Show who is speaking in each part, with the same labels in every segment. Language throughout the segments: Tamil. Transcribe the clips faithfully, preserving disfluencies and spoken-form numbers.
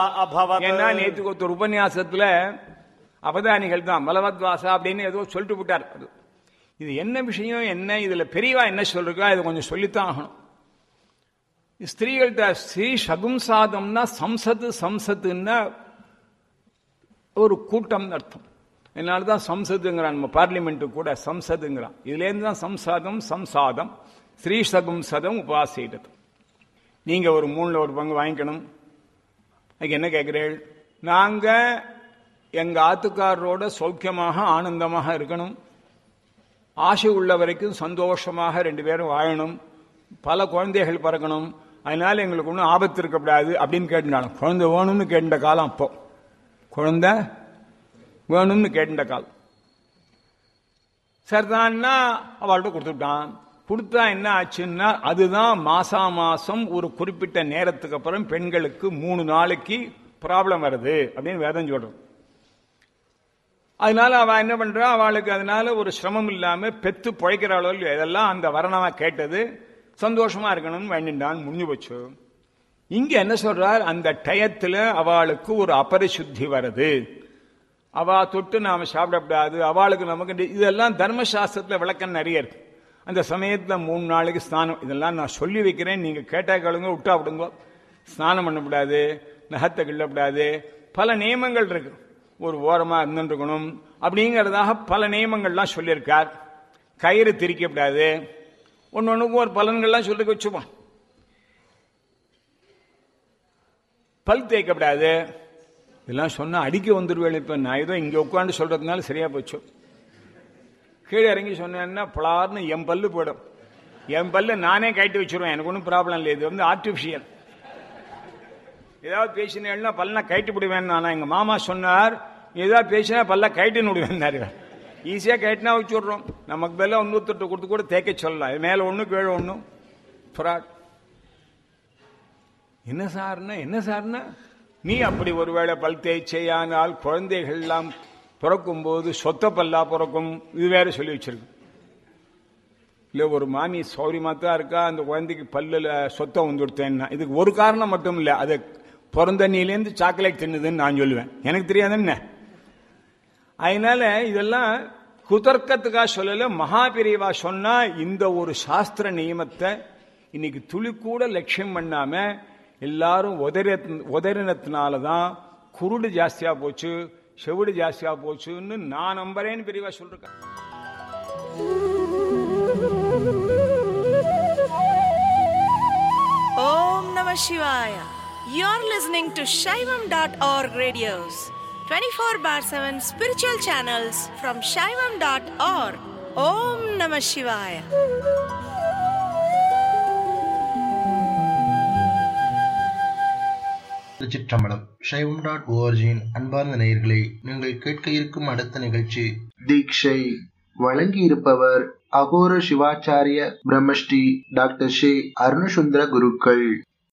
Speaker 1: ஏன்னா நேற்று ஒருத்தர் உபன்யாசத்துல அவதானிகள் தான் பலவத்வாசா அப்படின்னு ஏதோ சொல்லிட்டு விட்டார். இது என்ன விஷயம், என்ன இதுல பெரியவா என்ன சொல்றா, இதை கொஞ்சம் சொல்லித்தான் ஆகணும். ஸ்திரீகள்கிட்ட ஸ்ரீ சகும்சாதம்னா சம்சத்து, சம்சத்துன்னா ஒரு கூட்டம் அர்த்தம். அதனாலதான் சம்சத்துங்கிறான், நம்ம பார்லிமெண்ட் கூட சம்சதுங்கிறான். இதுல இருந்து தான் சம்சாதம், சம்சாதம், ஸ்ரீ சகும்சதம் உபாசிட்டது. நீங்க ஒரு மூணுல ஒரு பங்கு வாங்கிக்கணும். அதுக்கு என்ன கேட்கிறீர்கள்? நாங்க எங்க ஆத்துக்காரரோட சௌக்கியமாக ஆனந்தமாக இருக்கணும், ஆசை உள்ள வரைக்கும் சந்தோஷமாக ரெண்டு பேரும் வாழணும், பல குழந்தைகள் பிறக்கணும், அதனால எங்களுக்கு ஒன்றும் ஆபத்து இருக்கக்கூடாது அப்படின்னு கேட்டுனாலும். குழந்தை வேணும்னு கேட்ட காலம் அப்போ, குழந்தை வேணும்னு கேட்ட காலம். சரிதான்னா அவள்கிட்ட கொடுத்துட்டான். கொடுத்தா என்ன ஆச்சுன்னா, அதுதான் மாசா மாசம் ஒரு குறிப்பிட்ட நேரத்துக்கு அப்புறம் பெண்களுக்கு மூணு நாளைக்கு ப்ராப்ளம் வருது அப்படின்னு வேதம் சொல்றோம். அதனால அவ என்ன பண்றா, அவளுக்கு அதனால ஒரு சிரமம் இல்லாம பெத்து பிழைக்கிறாளோ இல்லையோ, இதெல்லாம் அந்த வரணமா கேட்டது. சந்தோஷமா இருக்கணும்னு வேண்டின்றான், முடிஞ்சு போச்சு. இங்க என்ன சொல்றார், அந்த டயத்துல அவளுக்கு ஒரு அபரிசுத்தி வருது, அவ தொட்டு நாம சாப்பிடக்கூடாது, அவளுக்கு நமக்கு, இதெல்லாம் தர்மசாஸ்திரத்துல விளக்கம் நிறைய இருக்கு. அந்த சமயத்துல மூணு நாளைக்கு ஸ்நானம், இதெல்லாம் நான் சொல்லி வைக்கிறேன், நீங்க கேட்டா கேளுங்க, விட்டா விடுங்க. ஸ்நானம் பண்ணக்கூடாது, நகத்தை கிள்ளக்கூடாது, பல நியமங்கள் இருக்கு. ஒரு ஓரமா இருந்துருக்கணும் அப்படிங்கிறதாக பல நியமங்கள்லாம் சொல்லியிருக்கார். கயிறு திரிக்கப்படாது, ஒன்னு ஒண்ணுக்கு ஒரு பலன்கள்லாம் சொல்லி வச்சுப்பான். பல் தேய்க்கப்படாது, இதெல்லாம் சொன்னா அடிக்க வந்துடுவேன். இப்ப நான் ஏதோ இங்க உட்காந்து சொல்றதுனால சரியா போச்சு. கீழே இறங்கி சொன்னேன்னா பலார்னு என் பல்லு போயிடும். என் பல்லு நானே கைட்டு வச்சிருவேன், எனக்கு ஒன்றும் ப்ராப்ளம் இல்லை. இது வந்து ஆர்டிபிஷியல். ஏதாவது பேசினேன்னா பல்ல கைட்டு விடுவேன். ஆனா எங்க மாமா சொன்னார், ஏதாவது பேசினா பல்ல கைட்டுன்னு விடுவேன். ஈஸியா கைட்டுனா வச்சு விடுறோம். நமக்கு மேல ஒன்னூத்தொட்டு கொடுத்து கூட தேக்க சொல்லலாம். மேல ஒண்ணு கீழே ஒண்ணு ஃப்ராட். என்ன சார்னா என்ன சார்னா நீ அப்படி ஒருவேளை பல் தேய்ச்சையானால் குழந்தைகள் எல்லாம் பிறக்கும் போது சொத்த பல்லா பிறக்கும், இது வேற சொல்லி வச்சிருக்கு. இல்ல ஒரு மாமி சௌரியமா தான் இருக்கா, அந்த குழந்தைக்கு பல்லுல சொத்தம் வந்துடுத்தேன்னா இதுக்கு ஒரு காரணம் மட்டும் இல்ல, அது பிறந்த நீலேருந்து சாக்லேட் தின்னுதுன்னு நான் சொல்லுவேன், எனக்கு தெரியாது என்ன. அதனால இதெல்லாம் குதர்க்கத்துக்காக சொல்லல, மகாபிரிவா சொன்னா இந்த ஒரு சாஸ்திர நியமத்தை இன்னைக்கு துளி கூட லட்சியம் பண்ணாம எல்லாரும் உதறினத்தினாலதான் குருடு ஜாஸ்தியா போச்சு, செவிடு ஜாஸ்தியா போச்சுன்னு நான் நம்புறேன்னு பிரிவா சொல்றேன்.
Speaker 2: Om Namah Shivaya. You're listening to Shaivam dot org radios, twenty-four bar seven spiritual channels from Shaivam dot org. Om Namah Shivaya.
Speaker 3: திருச்சிற்றம்பலம். சைவம் டாட் ஓஆர்ஜியின் அன்பார்ந்த நேயர்களே, நீங்கள் கேட்க இருக்கும் அடுத்த நிகழ்ச்சி தீட்சை. வழங்கி இருப்பவர் அகோர சிவாச்சாரிய பிரம்மஸ்ரீ டாக்டர் ஸ்ரீ அருணசுந்தர குருக்கள்.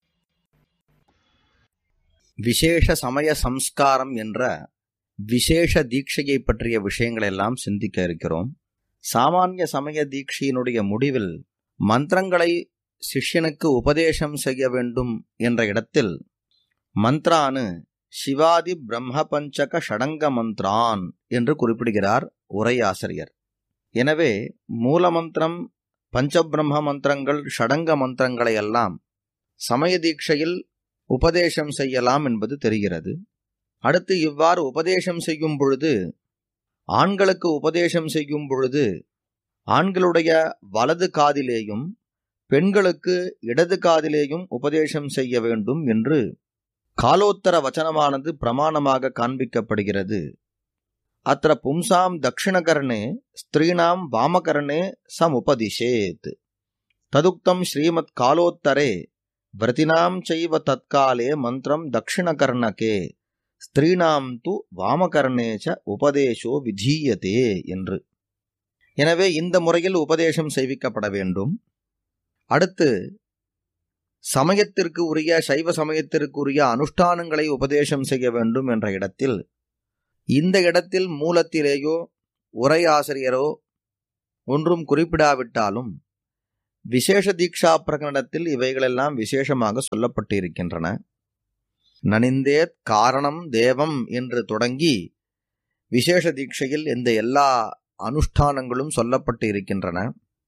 Speaker 4: விசேஷ சமய சம்ஸ்காரம் என்ற விசேஷ தீட்சையை பற்றிய விஷயங்கள் எல்லாம் சிந்திக்க இருக்கிறோம். சாமானிய சமய தீட்சையினுடைய முடிவில் மந்திரங்களை சிஷ்யனுக்கு உபதேசம் செய்ய வேண்டும் என்ற இடத்தில் மந்த்ரானு சிவாதி பிரம்ம பஞ்சக ஷடங்க மந்த்ரான் என்று குறிப்பிடுகிறார் உரையாசிரியர். எனவே மூலமந்திரம், பஞ்சபிரம்ம மந்திரங்கள், ஷடங்க மந்திரங்களை எல்லாம் சமய தீட்சையில் உபதேசம் செய்யலாம் என்பது தெரிகிறது. அடுத்து இவ்வாறு உபதேசம் செய்யும் பொழுது, ஆண்களுக்கு உபதேசம் செய்யும் பொழுது ஆண்களுடைய வலது காதிலேயும் பெண்களுக்கு இடது காதிலேயும் உபதேசம் செய்ய வேண்டும் என்று காலோத்தர வச்சனமானது பிரமாணமாக காண்பிக்கப்படுகிறது. அத்திர பும்சாம் தக்ஷிணகர்ணே ஸ்திரீணாம் வாமகர்ணே சமுபதிஷேத் ததுக்தம் ஸ்ரீமத் காலோத்தரே விரதினாம் செய்வ தற்காலே மந்திரம் தக்ஷிணகர்ணகே ஸ்திரீணாம் து வாமகர்ணேச்ச உபதேசோ விதீயதே என்று. எனவே இந்த முறையில் உபதேசம் செய்விக்கப்பட வேண்டும். அடுத்து சமயத்திற்கு உரிய, சைவ சமயத்திற்கு உரிய அனுஷ்டானங்களை உபதேசம் செய்ய வேண்டும் என்ற இடத்தில், இந்த இடத்தில் மூலத்திலேயோ உரையாசிரியரோ ஒன்றும் குறிப்பிடாவிட்டாலும் விசேஷ தீக்ஷா பிரகடனத்தில் இவைகளெல்லாம் விசேஷமாக சொல்லப்பட்டு இருக்கின்றன. நனிந்தேத் காரணம் தேவம் என்று தொடங்கி விசேஷ தீட்சையில் இந்த எல்லா அனுஷ்டானங்களும் சொல்லப்பட்டு இருக்கின்றன.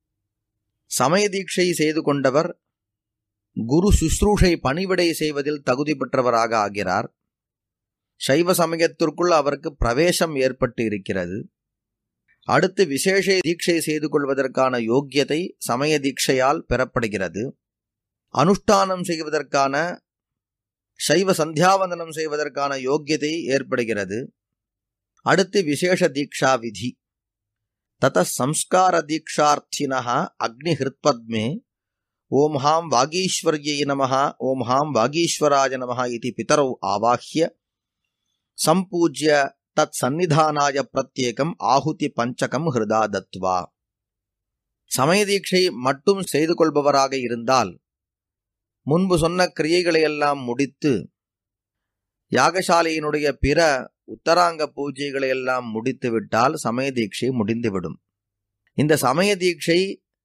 Speaker 4: சமய தீட்சை செய்து கொண்டவர் குரு சுஸ்ரூஷை பணிவிடை செய்வதில் தகுதி பெற்றவராக ஆகிறார். சைவ சமயத்திற்குள் அவருக்கு பிரவேசம் ஏற்பட்டு இருக்கிறது. அடுத்து விசேஷ தீட்சை செய்து கொள்வதற்கான யோக்கியத்தை சமய தீட்சையால் பெறப்படுகிறது. அனுஷ்டானம் செய்வதற்கான சைவ சந்தியாவந்தனம் செய்வதற்கான யோக்கியதை ஏற்படுகிறது. அடுத்து விசேஷ தீக்ஷா விதி. தத சம்ஸ்கார தீக்ஷார்த்தினஹ அக்னி ஹிருத்பத்மே ஓம் ஹாம் வாகீஸ்வர்யை நமஹ ஓம் ஹாம் வாகீஸ்வராய நமஹ இதி பிதரௌ ஆவாஹ்ய சம்பூஜ்ய தத் சந்நிதானாய பிரத்யேகம் ஆಹುತಿ பஞ்சகம் ஹிருதா தத்வா. சமய தீட்சை மட்டும் செய்து கொள்பவராக இருந்தால் முன்பு சொன்ன கிரியைகளையெல்லாம் முடித்து யாகசாலையினுடைய பிற உத்தராங்க பூஜைகளையெல்லாம் முடித்து விட்டால் சமய தீட்சை முடிந்துவிடும். இந்த சமய தீட்சை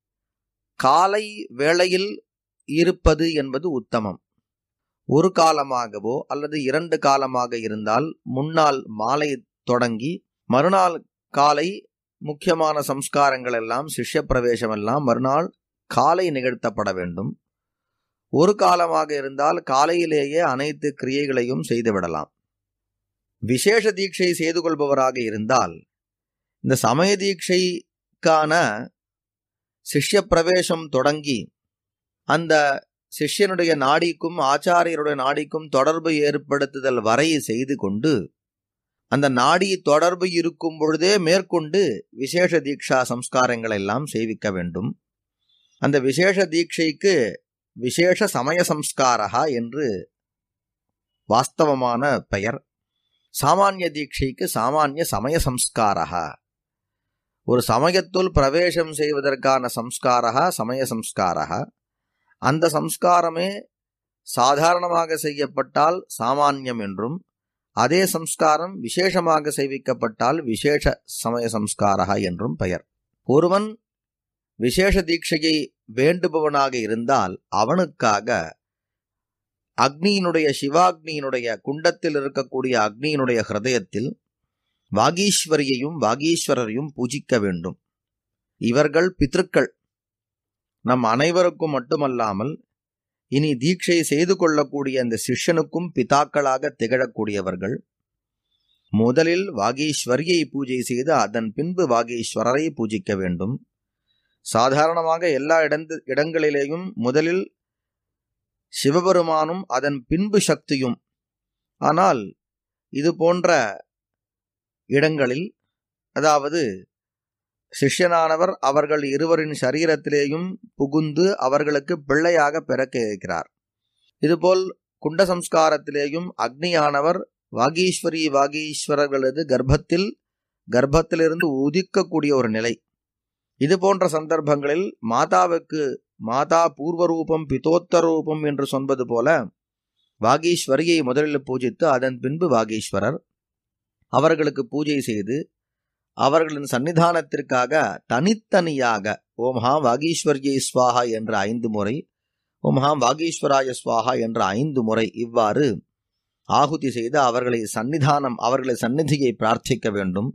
Speaker 4: காலை வேளையில் இருப்பது என்பது உத்தமம். ஒரு காலமாகவோ அல்லது இரண்டு காலமாக இருந்தால் முன்னாள் மாலை தொடங்கி மறுநாள் காலை முக்கியமான சம்ஸ்காரங்கள் எல்லாம் சிஷ்ய பிரவேசம் எல்லாம் மறுநாள் காலை நிகழ்த்தப்பட வேண்டும். ஒரு காலமாக இருந்தால் காலையிலேயே அனைத்து கிரியைகளையும் செய்துவிடலாம். விசேஷ தீட்சை செய்து கொள்பவராக இருந்தால் இந்த சமய தீட்சைக்கான சிஷ்ய பிரவேசம் தொடங்கி அந்த சிஷ்யனுடைய நாடிக்கும் ஆச்சாரியருடைய நாடிக்கும் தொடர்பு ஏற்படுத்துதல் வரை செய்து கொண்டு அந்த நாடி தொடர்பு இருக்கும் பொழுதே மேற்கொண்டு விசேஷ தீட்சா சம்ஸ்காரங்கள் எல்லாம் செய்விக்க வேண்டும். அந்த விசேஷ தீட்சைக்கு விசேஷ சமய சம்ஸ்காரா என்று வாஸ்தவமான பெயர். சாமானிய தீட்சைக்கு சாமானிய சமய சம்ஸ்காரா. ஒரு சமயத்துள் பிரவேசம் செய்வதற்கான சம்ஸ்காரா சமய சம்ஸ்காரா. அந்த சம்ஸ்காரமே சாதாரணமாக செய்யப்பட்டால் சாமானியம் என்றும் அதே சம்ஸ்காரம் விசேஷமாக செய்விக்கப்பட்டால் விசேஷ சமய சம்ஸ்காரா என்றும் பெயர். ஒருவன் விசேஷ தீட்சையை வேண்டுபவனாக இருந்தால் அவனுக்காக அக்னியினுடைய சிவாக்னியினுடைய குண்டத்தில் இருக்கக்கூடிய அக்னியினுடைய ஹிருதயத்தில் வாகீஸ்வரியையும் வாகீஸ்வரரையும் பூஜிக்க வேண்டும். இவர்கள் பித்ருக்கள். நம் அனைவருக்கும் மட்டுமல்லாமல் இனி தீட்சை செய்து கொள்ளக்கூடிய அந்த சிஷ்யனுக்கும் பிதாக்களாக திகழக்கூடியவர்கள். முதலில் வாகீஸ்வரியை பூஜை செய்து அதன் பின்பு வாகீஸ்வரரை பூஜிக்க வேண்டும். சாதாரணமாக எல்லா இடந்து இடங்களிலேயும் முதலில் சிவபெருமானும் அதன் பின்பு சக்தியும். ஆனால் இது போன்ற இடங்களில் அதாவது சிஷ்யனானவர் அவர்கள் இருவரின் சரீரத்திலேயும் புகுந்து அவர்களுக்கு பிள்ளையாக பிறக்க இருக்கிறார். இதுபோல் குண்ட சம்ஸ்காரத்திலேயும் அக்னியானவர் வாகீஸ்வரி வாகீஸ்வரர்களது கர்ப்பத்தில் கர்ப்பத்திலிருந்து உதிக்கக்கூடிய ஒரு நிலை. இது போன்ற சந்தர்ப்பங்களில் மாதாவுக்கு மாதா பூர்வரூபம் பிதோத்தரூபம் என்று சொல்வது போல வாகீஸ்வரியை முதலில் பூஜித்து அதன் பின்பு வாகீஸ்வரர் அவர்களுக்கு பூஜை செய்து அவர்களின் சன்னிதானத்திற்காக தனித்தனியாக ஓம் ஹாம் வாகீஸ்வரியை ஸ்வாஹா என்ற ஐந்து முறை ஓம் ஹாம் வாகீஸ்வராய ஸ்வாஹா என்ற ஐந்து முறை இவ்வாறு ஆகுதி செய்து அவர்களை சன்னிதானம் அவர்களை சந்நிதியை பிரார்த்திக்க வேண்டும்.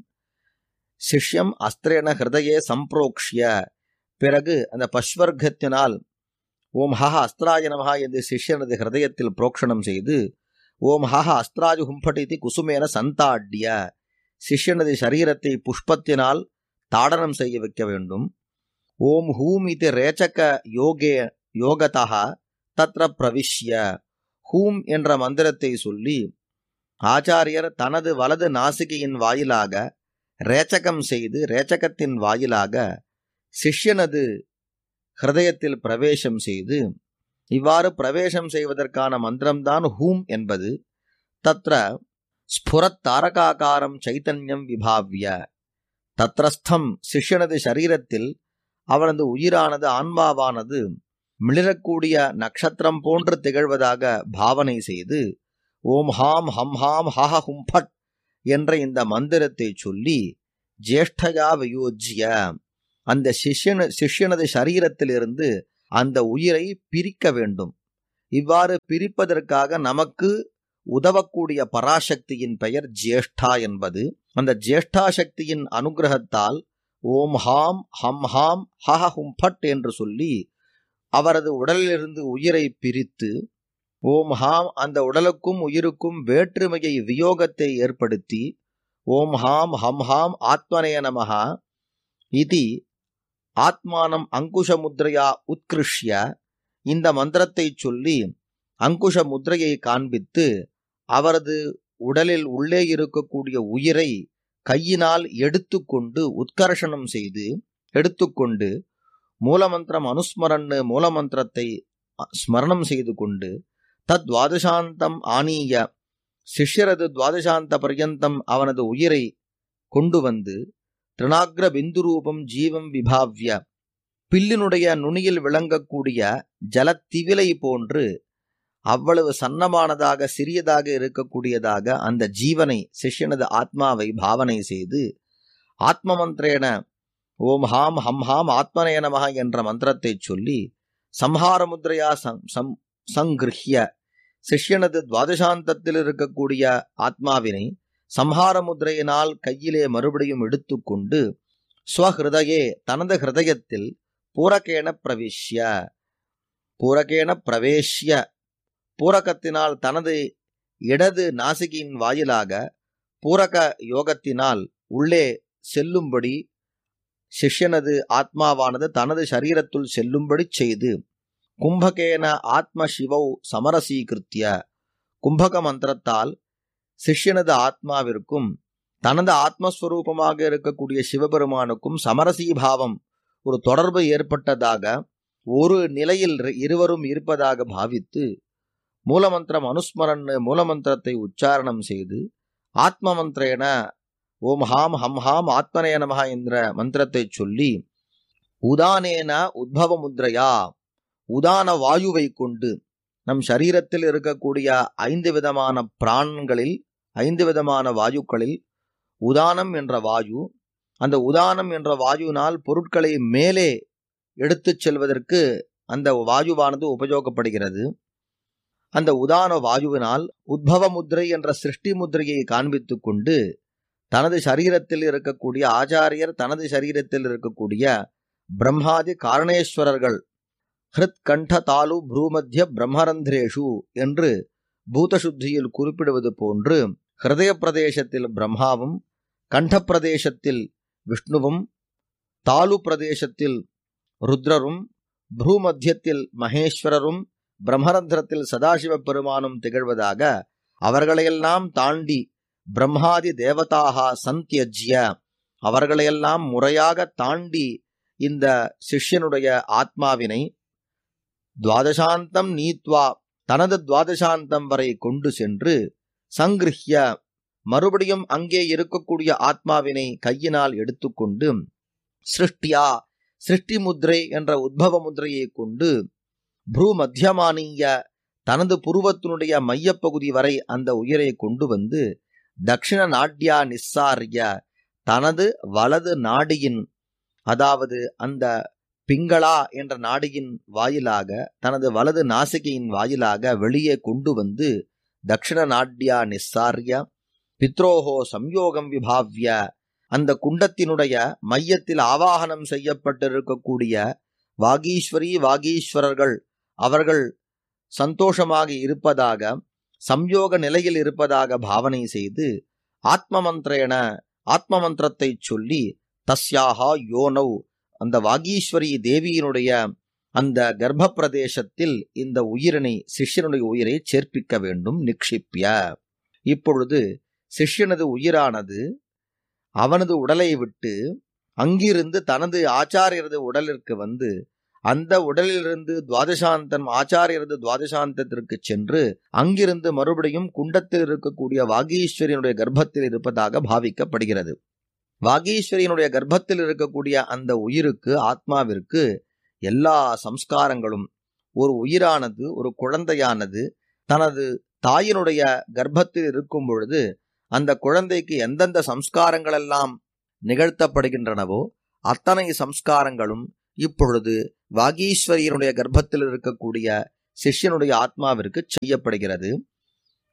Speaker 4: சிஷ்யம் அஸ்திரேன ஹிருதயே சம்பிரோக்ஷ்ய பிறகு அந்த பஸ்வர்க்கத்தினால் ஓம் ஹஹ அஸ்திராய நமஹா என்று சிஷ்யனது ஹிருதயத்தில் புரோக்ஷணம் செய்து ஓம் ஹஹ அஸ்திராஜு ஹும்பட்டிதி குசுமேன சந்தாட்ய சிஷ்யனது சரீரத்தை புஷ்பத்தினால் தாடனம் செய்ய வைக்க வேண்டும். ஓம் ஹூம் இது ரேச்சக யோகே யோகதா தத்ர பிரவிஷ்ய ஹூம் என்ற மந்திரத்தை சொல்லி ஆச்சாரியர் தனது வலது நாசிகையின் வாயிலாக ரேச்சகம் செய்து ரேச்சகத்தின் வாயிலாக சிஷ்யனது ஹிருதயத்தில் பிரவேசம் செய்து இவ்வாறு பிரவேசம் செய்வதற்கான மந்திரம்தான் ஹூம் என்பது. தத்ர ஸ்புரத் தாரகாகாரம் சைத்தன்யம் விபாவ்ய தத்ரஸ்தம் சிஷ்யனது சரீரத்தில் அவனது உயிரானது ஆன்மாவானது மிளிரக்கூடிய நட்சத்திரம் போன்று திகழ்வதாக பாவனை செய்து ஓம் ஹாம் ஹம் ஹாம் ஹஹ ஹும் ஃபட் என்ற இந்த மந்திரத்தை சொல்லி ஜேஷ்டயா வியோஜ்ய அந்த சிஷ்யன சிஷ்யனது சரீரத்திலிருந்து அந்த உயிரை பிரிக்க வேண்டும். இவ்வாறு பிரிப்பதற்காக நமக்கு உதவக்கூடிய பராசக்தியின் பெயர் ஜேஷ்டா என்பது. அந்த ஜேஷ்டா சக்தியின் அனுகிரகத்தால் ஓம் ஹாம் ஹம் ஹாம் ஹஹ ஹும் ஃபட் என்று சொல்லி அவரது உடலிலிருந்து உயிரை பிரித்து ஓம் ஹாம் அந்த உடலுக்கும் உயிருக்கும் வேற்றுமையை வியோகத்தை ஏற்படுத்தி ஓம் ஹாம் ஹம் ஹாம் ஆத்மனே நமஹா இதி ஆத்மானம் அங்குஷ முத்ரையா உத்கிருஷ்ய இந்த மந்திரத்தை சொல்லி அங்குஷ முத்ரையை காண்பித்து அவரது உடலில் உள்ளே இருக்கக்கூடிய உயிரை கையினால் எடுத்துக்கொண்டு உத்கர்ஷணம் செய்து எடுத்துக்கொண்டு மூலமந்திரம் அனுஸ்மரன்னு மூலமந்திரத்தை ஸ்மரணம் செய்து கொண்டு தத் துவாதசாந்தம் ஆனீய சிஷ்யரது துவாதசாந்த பர்யந்தம் அவனது உயிரை கொண்டு வந்து திருநாக்ர பிந்து ரூபம் ஜீவம் விபாவ்ய பில்லினுடைய நுனியில் விளங்கக்கூடிய ஜலத்திவிலை போன்று அவ்வளவு சன்னமானதாக சிறியதாக இருக்கக்கூடியதாக அந்த ஜீவனை சிஷ்யனது ஆத்மாவை பாவனை செய்து ஆத்ம மந்திரேன ஓம் ஹாம் ஹம் ஹாம் ஆத்மனே நமஹ என்ற மந்திரத்தை சொல்லி சம்ஹார முத்ரையா சம் சங்கிருஹ்ய சிஷ்யனது துவாதசாந்தத்தில் இருக்கக்கூடிய ஆத்மாவினை சம்ஹார முத்ரையினால் கையிலே மறுபடியும் எடுத்துக்கொண்டு ஸ்வஹிருதயே தனது ஹிருதயத்தில் பூரகேன பிரவிஷ்ய பூரகேன பிரவேஷ்ய பூரகத்தினால் தனது இடது நாசிகையின் வாயிலாக பூரக யோகத்தினால் உள்ளே செல்லும்படி சிஷ்யனது ஆத்மாவானது தனது சரீரத்துள் செல்லும்படி செய்து கும்பகேன ஆத்ம சிவௌ சமரசீகிருத்திய கும்பக மந்திரத்தால் சிஷ்யனது ஆத்மாவிற்கும் தனது ஆத்மஸ்வரூபமாக இருக்கக்கூடிய சிவபெருமானுக்கும் சமரசீபாவம் ஒரு தொடர்பு ஏற்பட்டதாக ஒரு நிலையில் இருவரும் இருப்பதாக பாவித்து மூலமந்திரம் அனுஸ்மரன்னு மூலமந்திரத்தை உச்சாரணம் செய்து ஆத்ம மந்திரேன ஓம் ஹாம் ஹம் ஹாம் ஆத்மனே நமஹ என்ற மந்திரத்தை சொல்லி உதானேன உத்பவ முத்ரையா உதான வாயுவை கொண்டு நம் சரீரத்தில் இருக்கக்கூடிய ஐந்து விதமான பிராணங்களில் ஐந்து விதமான வாயுக்களில் உதானம் என்ற வாயு, அந்த உதானம் என்ற வாயுவினால் பொருட்களை மேலே எடுத்துச் செல்வதற்கு அந்த வாயுவானது உபயோகப்படுகிறது. அந்த உதான வாயுவினால் உத்பவ முத்ரை என்ற சிருஷ்டி முத்ரையை காண்பித்து கொண்டு தனது சரீரத்தில் இருக்கக்கூடிய ஆச்சாரியர் தனது சரீரத்தில் இருக்கக்கூடிய பிரம்மாதி காரணேஸ்வரர்கள் ஹிருத் கண்ட தாலு ப்ரூமத்திய பிரம்மரந்திரேஷு என்று பூதசுத்தியில் குறிப்பிடுவது போன்று ஹிருதய பிரதேசத்தில் பிரம்மாவும் கண்ட பிரதேசத்தில் விஷ்ணுவும் தாலு பிரதேசத்தில் ருத்ரரும் ப்ரூமத்தியத்தில் மகேஸ்வரரும் பிரம்மரந்திரத்தில் சதாசிவ பெருமானும் திகழ்வதாக அவர்களையெல்லாம் தாண்டி பிரம்மாதி தேவதாக சந்தியஜ்ய அவர்களையெல்லாம் முறையாக தாண்டி இந்த சிஷ்யனுடைய ஆத்மாவினை துவாதசாந்தம் நீத்வா தனது துவாதசாந்தம் வரை கொண்டு சென்று சங்கிருஹ்ய மறுபடியும் அங்கே இருக்கக்கூடிய ஆத்மாவினை கையினால் எடுத்துக்கொண்டு சிருஷ்டியா சிருஷ்டி முத்ரை என்ற உத்பவ முத்ரையை கொண்டு ப்ரூ மத்தியமானிய தனது புருவத்தினுடைய மையப்பகுதி வரை அந்த உயிரை கொண்டு வந்து தக்ஷிண நாட்யா நிஸ்ஸாரிய தனது வலது நாடியின் அதாவது அந்த பிங்களா என்ற நாடியின் வாயிலாக தனது வலது நாசிகையின் வாயிலாக வெளியே கொண்டு வந்து தக்ஷிண நாட்யா நிஸ்ஸாரிய பித்ரோஹோ சம்யோகம் விபாவ்ய அந்த குண்டத்தினுடைய மையத்தில் ஆவாகனம் செய்யப்பட்டிருக்கக்கூடிய வாகீஸ்வரி வாகீஸ்வரர்கள் அவர்கள் சந்தோஷமாக இருப்பதாக சம்யோக நிலையில் இருப்பதாக பாவனை செய்து ஆத்ம மந்திரேன ஆத்ம மந்திரத்தை சொல்லி தஸ்யாஹா யோனவ் அந்த வாகீஸ்வரி தேவியினுடைய அந்த கர்ப்ப பிரதேசத்தில் இந்த உயிரினை சிஷ்யனுடைய உயிரை சேர்ப்பிக்க வேண்டும் நிக்ஷிப்பிய. இப்பொழுது சிஷ்யனது உயிரானது அவனது உடலை விட்டு அங்கிருந்து தனது ஆச்சாரியரது உடலிற்கு வந்து அந்த உடலிலிருந்து துவாதசாந்தம் ஆச்சாரியரது துவாதசாந்தத்திற்கு சென்று அங்கிருந்து மறுபடியும் குண்டத்தில் இருக்கக்கூடிய வாகீஸ்வரியனுடைய கர்ப்பத்தில் இருப்பதாக பாவிக்கப்படுகிறது. வாகீஸ்வரியனுடைய கர்ப்பத்தில் இருக்கக்கூடிய அந்த உயிருக்கு ஆத்மாவிற்கு எல்லா சம்ஸ்காரங்களும் ஒரு உயிரானது ஒரு குழந்தையானது தனது தாயினுடைய கர்ப்பத்தில் இருக்கும் பொழுது அந்த குழந்தைக்கு எந்தெந்த சம்ஸ்காரங்கள் எல்லாம் நிகழ்த்தப்படுகின்றனவோ அத்தனை சம்ஸ்காரங்களும் இப்பொழுது வாகீஸ்வரியனுடைய கர்ப்பத்தில் இருக்கக்கூடிய சிஷ்யனுடைய ஆத்மாவிற்கு செய்யப்படுகிறது.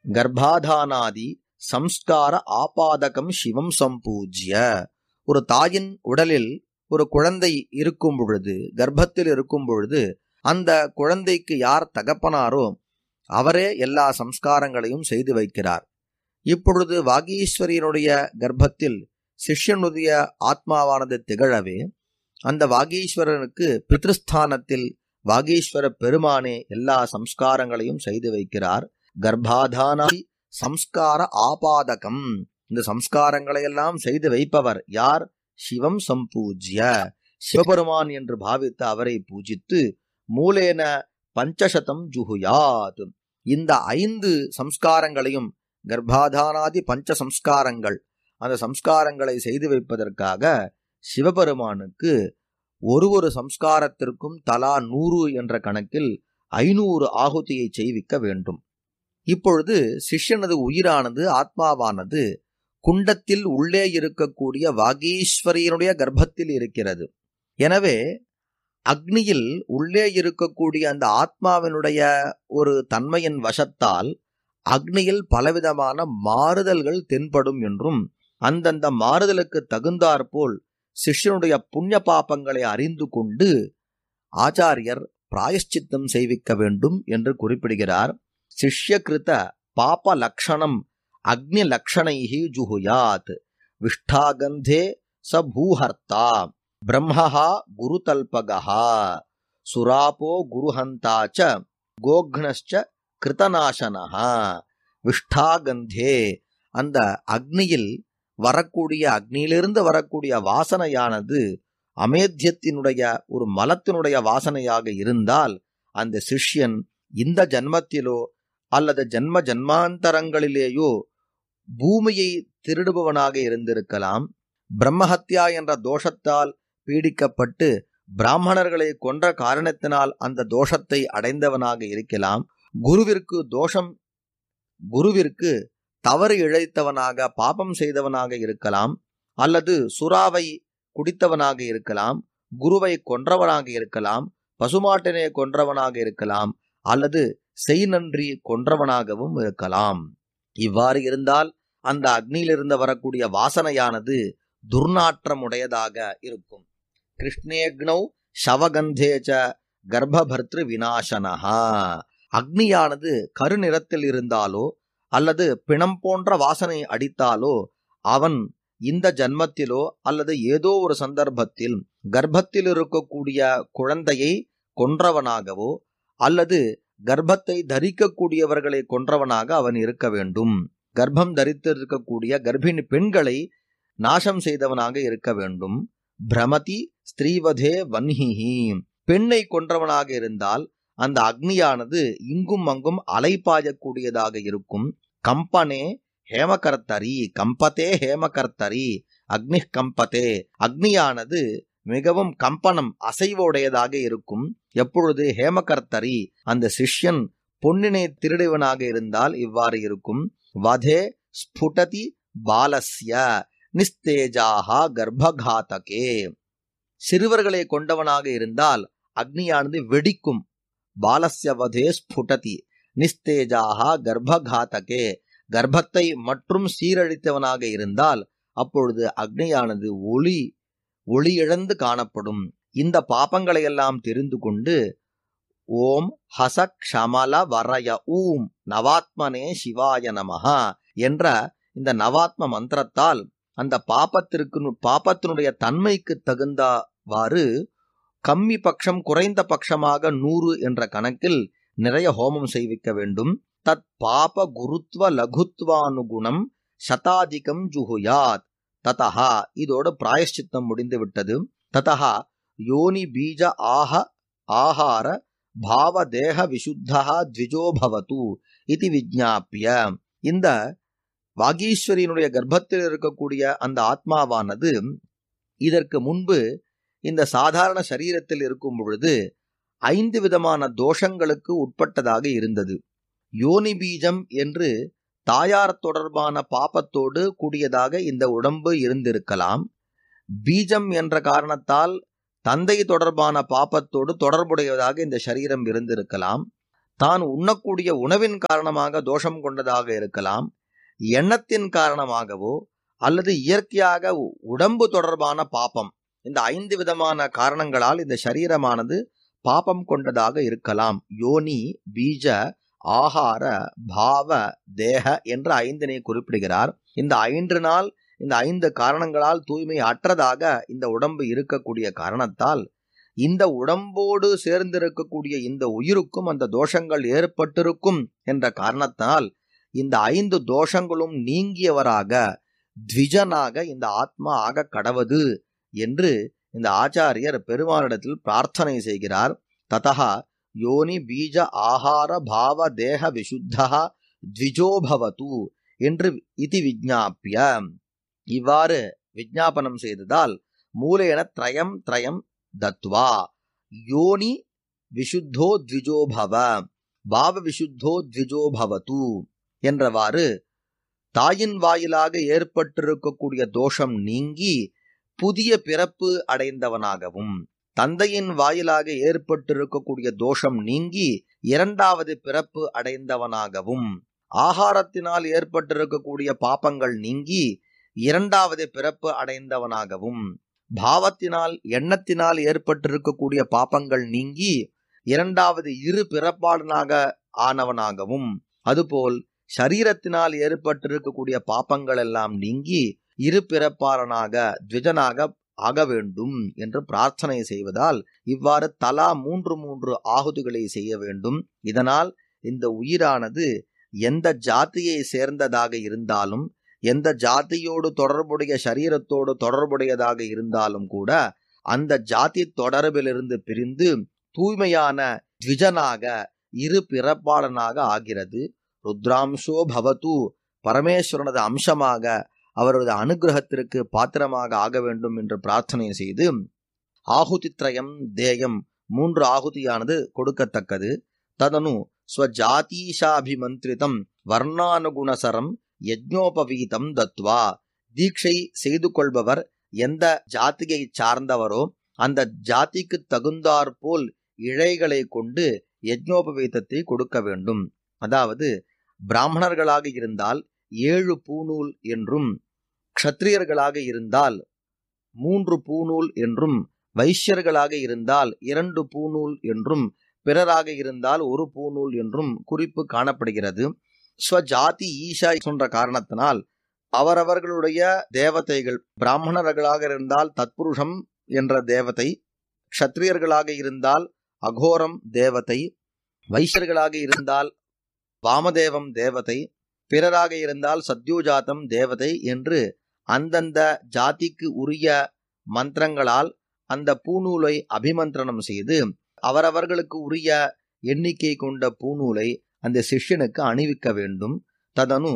Speaker 4: கர்ப்பாதானாதி சம்ஸ்கார ஆபாதகம் சிவம் சம்பூஜ்ய. ஒரு தாயின் உடலில் ஒரு குழந்தை இருக்கும் பொழுது, கர்ப்பத்தில் இருக்கும் பொழுது, அந்த குழந்தைக்கு யார் தகப்பனாரோ அவரே எல்லா சம்ஸ்காரங்களையும் செய்து வைக்கிறார். இப்பொழுது வாகீஸ்வரியனுடைய கர்ப்பத்தில் சிஷ்யனுடைய ஆத்மாவானது திகழவே அந்த வாகீஸ்வரனுக்கு பித்ருஸ்தானத்தில் வாகீஸ்வர பெருமானே எல்லா சம்ஸ்காரங்களையும் செய்து வைக்கிறார். கர்ப்பாதானாதி சம்ஸ்கார ஆபாதகம், இந்த சம்ஸ்காரங்களை எல்லாம் செய்து வைப்பவர் யார்? சிவம் சம்பூஜ்ய, சிவபெருமான் என்று பாவித்து அவரை பூஜித்து மூலேன பஞ்சசதம் ஜுகுயாத், இந்த ஐந்து சம்ஸ்காரங்களையும் கர்ப்பாதானாதி பஞ்ச சம்ஸ்காரங்கள், அந்த சம்ஸ்காரங்களை செய்து வைப்பதற்காக சிவபெருமானுக்கு ஒரு ஒரு சம்ஸ்காரத்திற்கும் தலா நூறு என்ற கணக்கில் ஐநூறு ஆகுதியை செய்விக்க வேண்டும். இப்பொழுது சிஷ்யனது உயிரானது, ஆத்மாவானது குண்டத்தில் உள்ளே இருக்கக்கூடிய வாகீஸ்வரியனுடைய கர்ப்பத்தில் இருக்கிறது. எனவே அக்னியில் உள்ளே இருக்கக்கூடிய அந்த ஆத்மாவினுடைய ஒரு தன்மையின் வசத்தால் அக்னியில் பலவிதமான மாறுதல்கள் தென்படும் என்றும், அந்தந்த மாறுதலுக்கு தகுந்தாற்போல் சிஷ்யனுடைய புண்ணிய பாபங்களை அறிந்து கொண்டு ஆச்சாரியர் பிராயஷ்சித்தம் செய்விக்க வேண்டும் என்று குறிப்பிடுகிறார். சிஷ்யகிருத பாப லக்ஷணம் அக்னி லக்ஷணைஹி ஜுஹுயாத் விஷ்டாகந்தே ச பூஹர்த்தா பிரம்மஹா குருதல்பகஹா சுராபோ குருஹந்தாச்ச கோக்னஸ்ச கிருதநாசனஹா. விஷ்டாகந்தே, அந்த அக்னியில் வரக்கூடிய, அக்னியிலிருந்து வரக்கூடிய வாசனையானது அமேத்தியத்தினுடைய ஒரு மலத்தினுடைய வாசனையாக இருந்தால் அந்த சிஷ்யன் இந்த ஜன்மத்திலோ அல்லது ஜன்ம ஜன்மாந்தரங்களிலேயோ பூமியை திருடுபவனாக இருந்திருக்கலாம். பிரம்மஹத்யா என்ற தோஷத்தால் பீடிக்கப்பட்டு பிராமணர்களை கொன்ற காரணத்தினால் அந்த தோஷத்தை அடைந்தவனாக இருக்கலாம். குருவிற்கு தோஷம், குருவிற்கு தவறு இழைத்தவனாக, பாபம் செய்தவனாக இருக்கலாம். அல்லது சுறாவை குடித்தவனாக இருக்கலாம், குருவை கொன்றவனாக இருக்கலாம், பசுமாட்டினை கொன்றவனாக இருக்கலாம், அல்லது செய் நன்றி கொன்றவனாகவும் இருக்கலாம். இவ்வாறு இருந்தால் அந்த அக்னியிலிருந்து வரக்கூடிய வாசனையானது துர்நாற்றமுடையதாக இருக்கும். கிருஷ்ணேக்னௌ சவகந்தேச்ச கர்ப்பபர்த்ரு விநாசனஹா. அக்னியானது கருநிறத்தில் இருந்தாலோ அல்லது பிணம் போன்ற வாசனை அடித்தாலோ அவன் இந்த ஜன்மத்திலோ அல்லது ஏதோ ஒரு சந்தர்ப்பத்தில் கர்ப்பத்தில் இருக்கக்கூடிய குழந்தையை கொன்றவனாகவோ அல்லது கர்ப்பத்தை தரிக்கக்கூடியவர்களை கொன்றவனாக அவன் இருக்க வேண்டும். கர்ப்பம் தரித்திருக்கக்கூடிய கர்ப்பிணி பெண்களை நாசம் செய்தவனாக இருக்க வேண்டும். பிரமதி ஸ்திரீவதே வன்ஹிஹி, பெண்ணை கொன்றவனாக இருந்தால் அந்த அக்னியானது இங்கும் அங்கும் அலைபாயக்கூடியதாக இருக்கும். கம்பனே ஹேமகர்த்தரி, கம்பத்தே ஹேமகர்த்தரி, அக்னி கம்பத்தே, அக்னியானது மிகவும் கம்பனம், அசைவுடையதாக இருக்கும். எப்பொழுது ஹேமகர்த்தரி, அந்த சிஷ்யன் பொன்னினை திருடுவனாக இருந்தால் இவ்வாறு இருக்கும். வதே ஸ்புடதி பாலஸ்ய நிஸ்தேஜாஹா கர்ப்பகாதகே, சிறுவர்களை கொண்டவனாக இருந்தால் அக்னியானது வெடிக்கும். பாலஸ்ய வதே ஸ்புடதி நிஸ்தேஜாஹா கர்ப்பகாதகே, கர்ப்பத்தை மற்றும் சீரழித்தவனாக இருந்தால் அப்பொழுது அக்னியானது ஒளி ஒளி இழந்து காணப்படும். இந்த பாபங்களை எல்லாம் தெரிந்து கொண்டு ஓம் ஹச க்ஷமல வரய ஊம் நவாத்மனே சிவாய நமஹா என்ற இந்த நவாத்ம மந்திரத்தால் அந்த பாபத்திற்கு பாபத்தினுடைய தன்மைக்கு தகுந்தவாறு கம்மி பட்சம் குறைந்த பட்சமாக நூறு என்ற கணக்கில் நிறைய ஹோமம் செய்விக்க வேண்டும். தத் பாப குருத்வ லகுத்வானுகுணம் சதாதிகம் ஜுகுயாத். ததஹா, இதோடு பிராயஷ்சித்தம் முடிந்து விட்டது. ததஹா யோனி பீஜ ஆஹ ஆஹார பாவ தேக விசுத்தா த்விஜோ பவது இது விஜ்ஞாபிய. இந்த வாகீஸ்வரியினுடைய கர்ப்பத்தில் இருக்கக்கூடிய அந்த ஆத்மாவானது இதற்கு முன்பு இந்த சாதாரண சரீரத்தில் இருக்கும் பொழுது ஐந்து விதமான தோஷங்களுக்கு உட்பட்டதாக இருந்தது. யோனி பீஜம் என்று தாயார் தொடர்பான பாபத்தோடு கூடியதாக இந்த உடம்பு இருந்திருக்கலாம். பீஜம் என்ற காரணத்தால் தந்தை தொடர்பான பாபத்தோடு தொடர்புடையதாக இந்த சரீரம் இருந்திருக்கலாம். தான் உண்ணக்கூடிய உணவின் காரணமாக தோஷம் கொண்டதாக இருக்கலாம், எண்ணத்தின் காரணமாகவோ அல்லது இயற்கையாக உடம்பு தொடர்பான பாபம். இந்த ஐந்து விதமான காரணங்களால் இந்த சரீரமானது பாபம் கொண்டதாக இருக்கலாம். யோனி, பீஜ, ஆகார, பாவ, தேக என்ற ஐந்தினை குறிப்பிடுகிறார். இந்த ஐந்து நாள் இந்த ஐந்து காரணங்களால் தூய்மை அற்றதாக இந்த உடம்பு இருக்கக்கூடிய காரணத்தால் இந்த உடம்போடு சேர்ந்திருக்கக்கூடிய இந்த உயிருக்கும் அந்த தோஷங்கள் ஏற்பட்டிருக்கும் என்ற காரணத்தால் இந்த ஐந்து தோஷங்களும் நீங்கியவராக த்விஜனாக இந்த ஆத்மா ஆக கடவது என்று இந்த ஆச்சாரியர் பெருமானிடத்தில் பிரார்த்தனை செய்கிறார். ததா யோனி பீஜ ஆகார பாவ தேக விசுத்தா த்விஜோபவது என்று இதி விஜ்ஞாபிய, இவ்வாறு விஜ்ஞாபனம் செய்ததால் மூலேன த்ரயம் த்ரயம் தத்வா யோனி விசுத்தோ த்விஜோபவ பாவ விசுத்தோ த்விஜோபவது என்றவாறு தாயின் வாயிலாக ஏற்பட்டிருக்கக்கூடிய தோஷம் நீங்கி புதிய பிறப்பு அடைந்தவனாகவும், தந்தையின் வாயிலாக ஏற்பட்டிருக்கக்கூடிய தோஷம் நீங்கி இரண்டாவது பிறப்பு அடைந்தவனாகவும், ஆகாரத்தினால் ஏற்பட்டிருக்கக்கூடிய பாபங்கள் நீங்கி இரண்டாவது பிறப்பு அடைந்தவனாகவும், பாவத்தினால் எண்ணத்தினால் ஏற்பட்டிருக்கக்கூடிய பாபங்கள் நீங்கி இரண்டாவது இரு பிறப்பாளனாக ஆனவனாகவும், அதுபோல் சரீரத்தினால் ஏற்பட்டிருக்கக்கூடிய பாபங்கள் எல்லாம் நீங்கி இரு பிறப்பாளனாக த்விஜனாக ஆக வேண்டும் என்று பிரார்த்தனை செய்வதால் இவ்வாறு தலா மூன்று மூன்று ஆகுதிகளை செய்ய வேண்டும். இதனால் இந்த உயிரானது எந்த ஜாதியை சேர்ந்ததாக இருந்தாலும், எந்த ஜாதியோடு தொடர்புடைய சரீரத்தோடு தொடர்புடையதாக இருந்தாலும் கூட அந்த ஜாதி தொடர்பிலிருந்து பிரிந்து தூய்மையான த்விஜனாக இரு பிறப்பாளனாக ஆகிறது. ருத்ராம்சோ பவது, பரமேஸ்வரனது அம்சமாக அவரது அனுகிரகத்திற்கு பாத்திரமாக ஆக வேண்டும் என்று பிரார்த்தனை செய்து ஆகுதித்ரயம் தேயம் மூன்று ஆகுதியானது கொடுக்கத்தக்கது. ததனு ஸ்வஜாதீஷாபிமந்திரிதம் வர்ணானுகுணசரம் யஜ்ஞோபவீதம் தத்வா, தீட்சை செய்து கொள்பவர் எந்த ஜாதியை சார்ந்தவரோ அந்த ஜாதிக்கு தகுந்தாற்போல் இழைகளை கொண்டு யஜ்ஞோபவீதத்தை கொடுக்க வேண்டும். அதாவது பிராமணர்களாக இருந்தால் ஏழு பூநூல் என்றும், க்ஷத்ரியர்களாக இருந்தால் மூன்று பூநூல் என்றும், வைஷ்யர்களாக இருந்தால் இரண்டு பூநூல் என்றும், பிறராக இருந்தால் ஒரு பூநூல் என்றும் குறிப்பு காணப்படுகிறது. ஸ்வஜாதி ஈஷா என்ற காரணத்தினால் அவரவர்களுடைய தேவதைகள், பிராமணர்களாக இருந்தால் தத்புருஷம் என்ற தேவதை, க்ஷத்ரியர்களாக இருந்தால் அகோரம் தேவதை, வைஷ்யர்களாக இருந்தால் வாமதேவம் தேவதை, பிறராக இருந்தால் சத்யோஜாத்தம் தேவதை என்று அந்தந்த ஜாதிக்கு உரிய மந்திரங்களால் அந்த பூநூலை அபிமந்திரணம் செய்து அவரவர்களுக்கு உரிய எண்ணிக்கை கொண்ட பூநூலை அந்த சிஷ்யனுக்கு அணிவிக்க வேண்டும். ததனு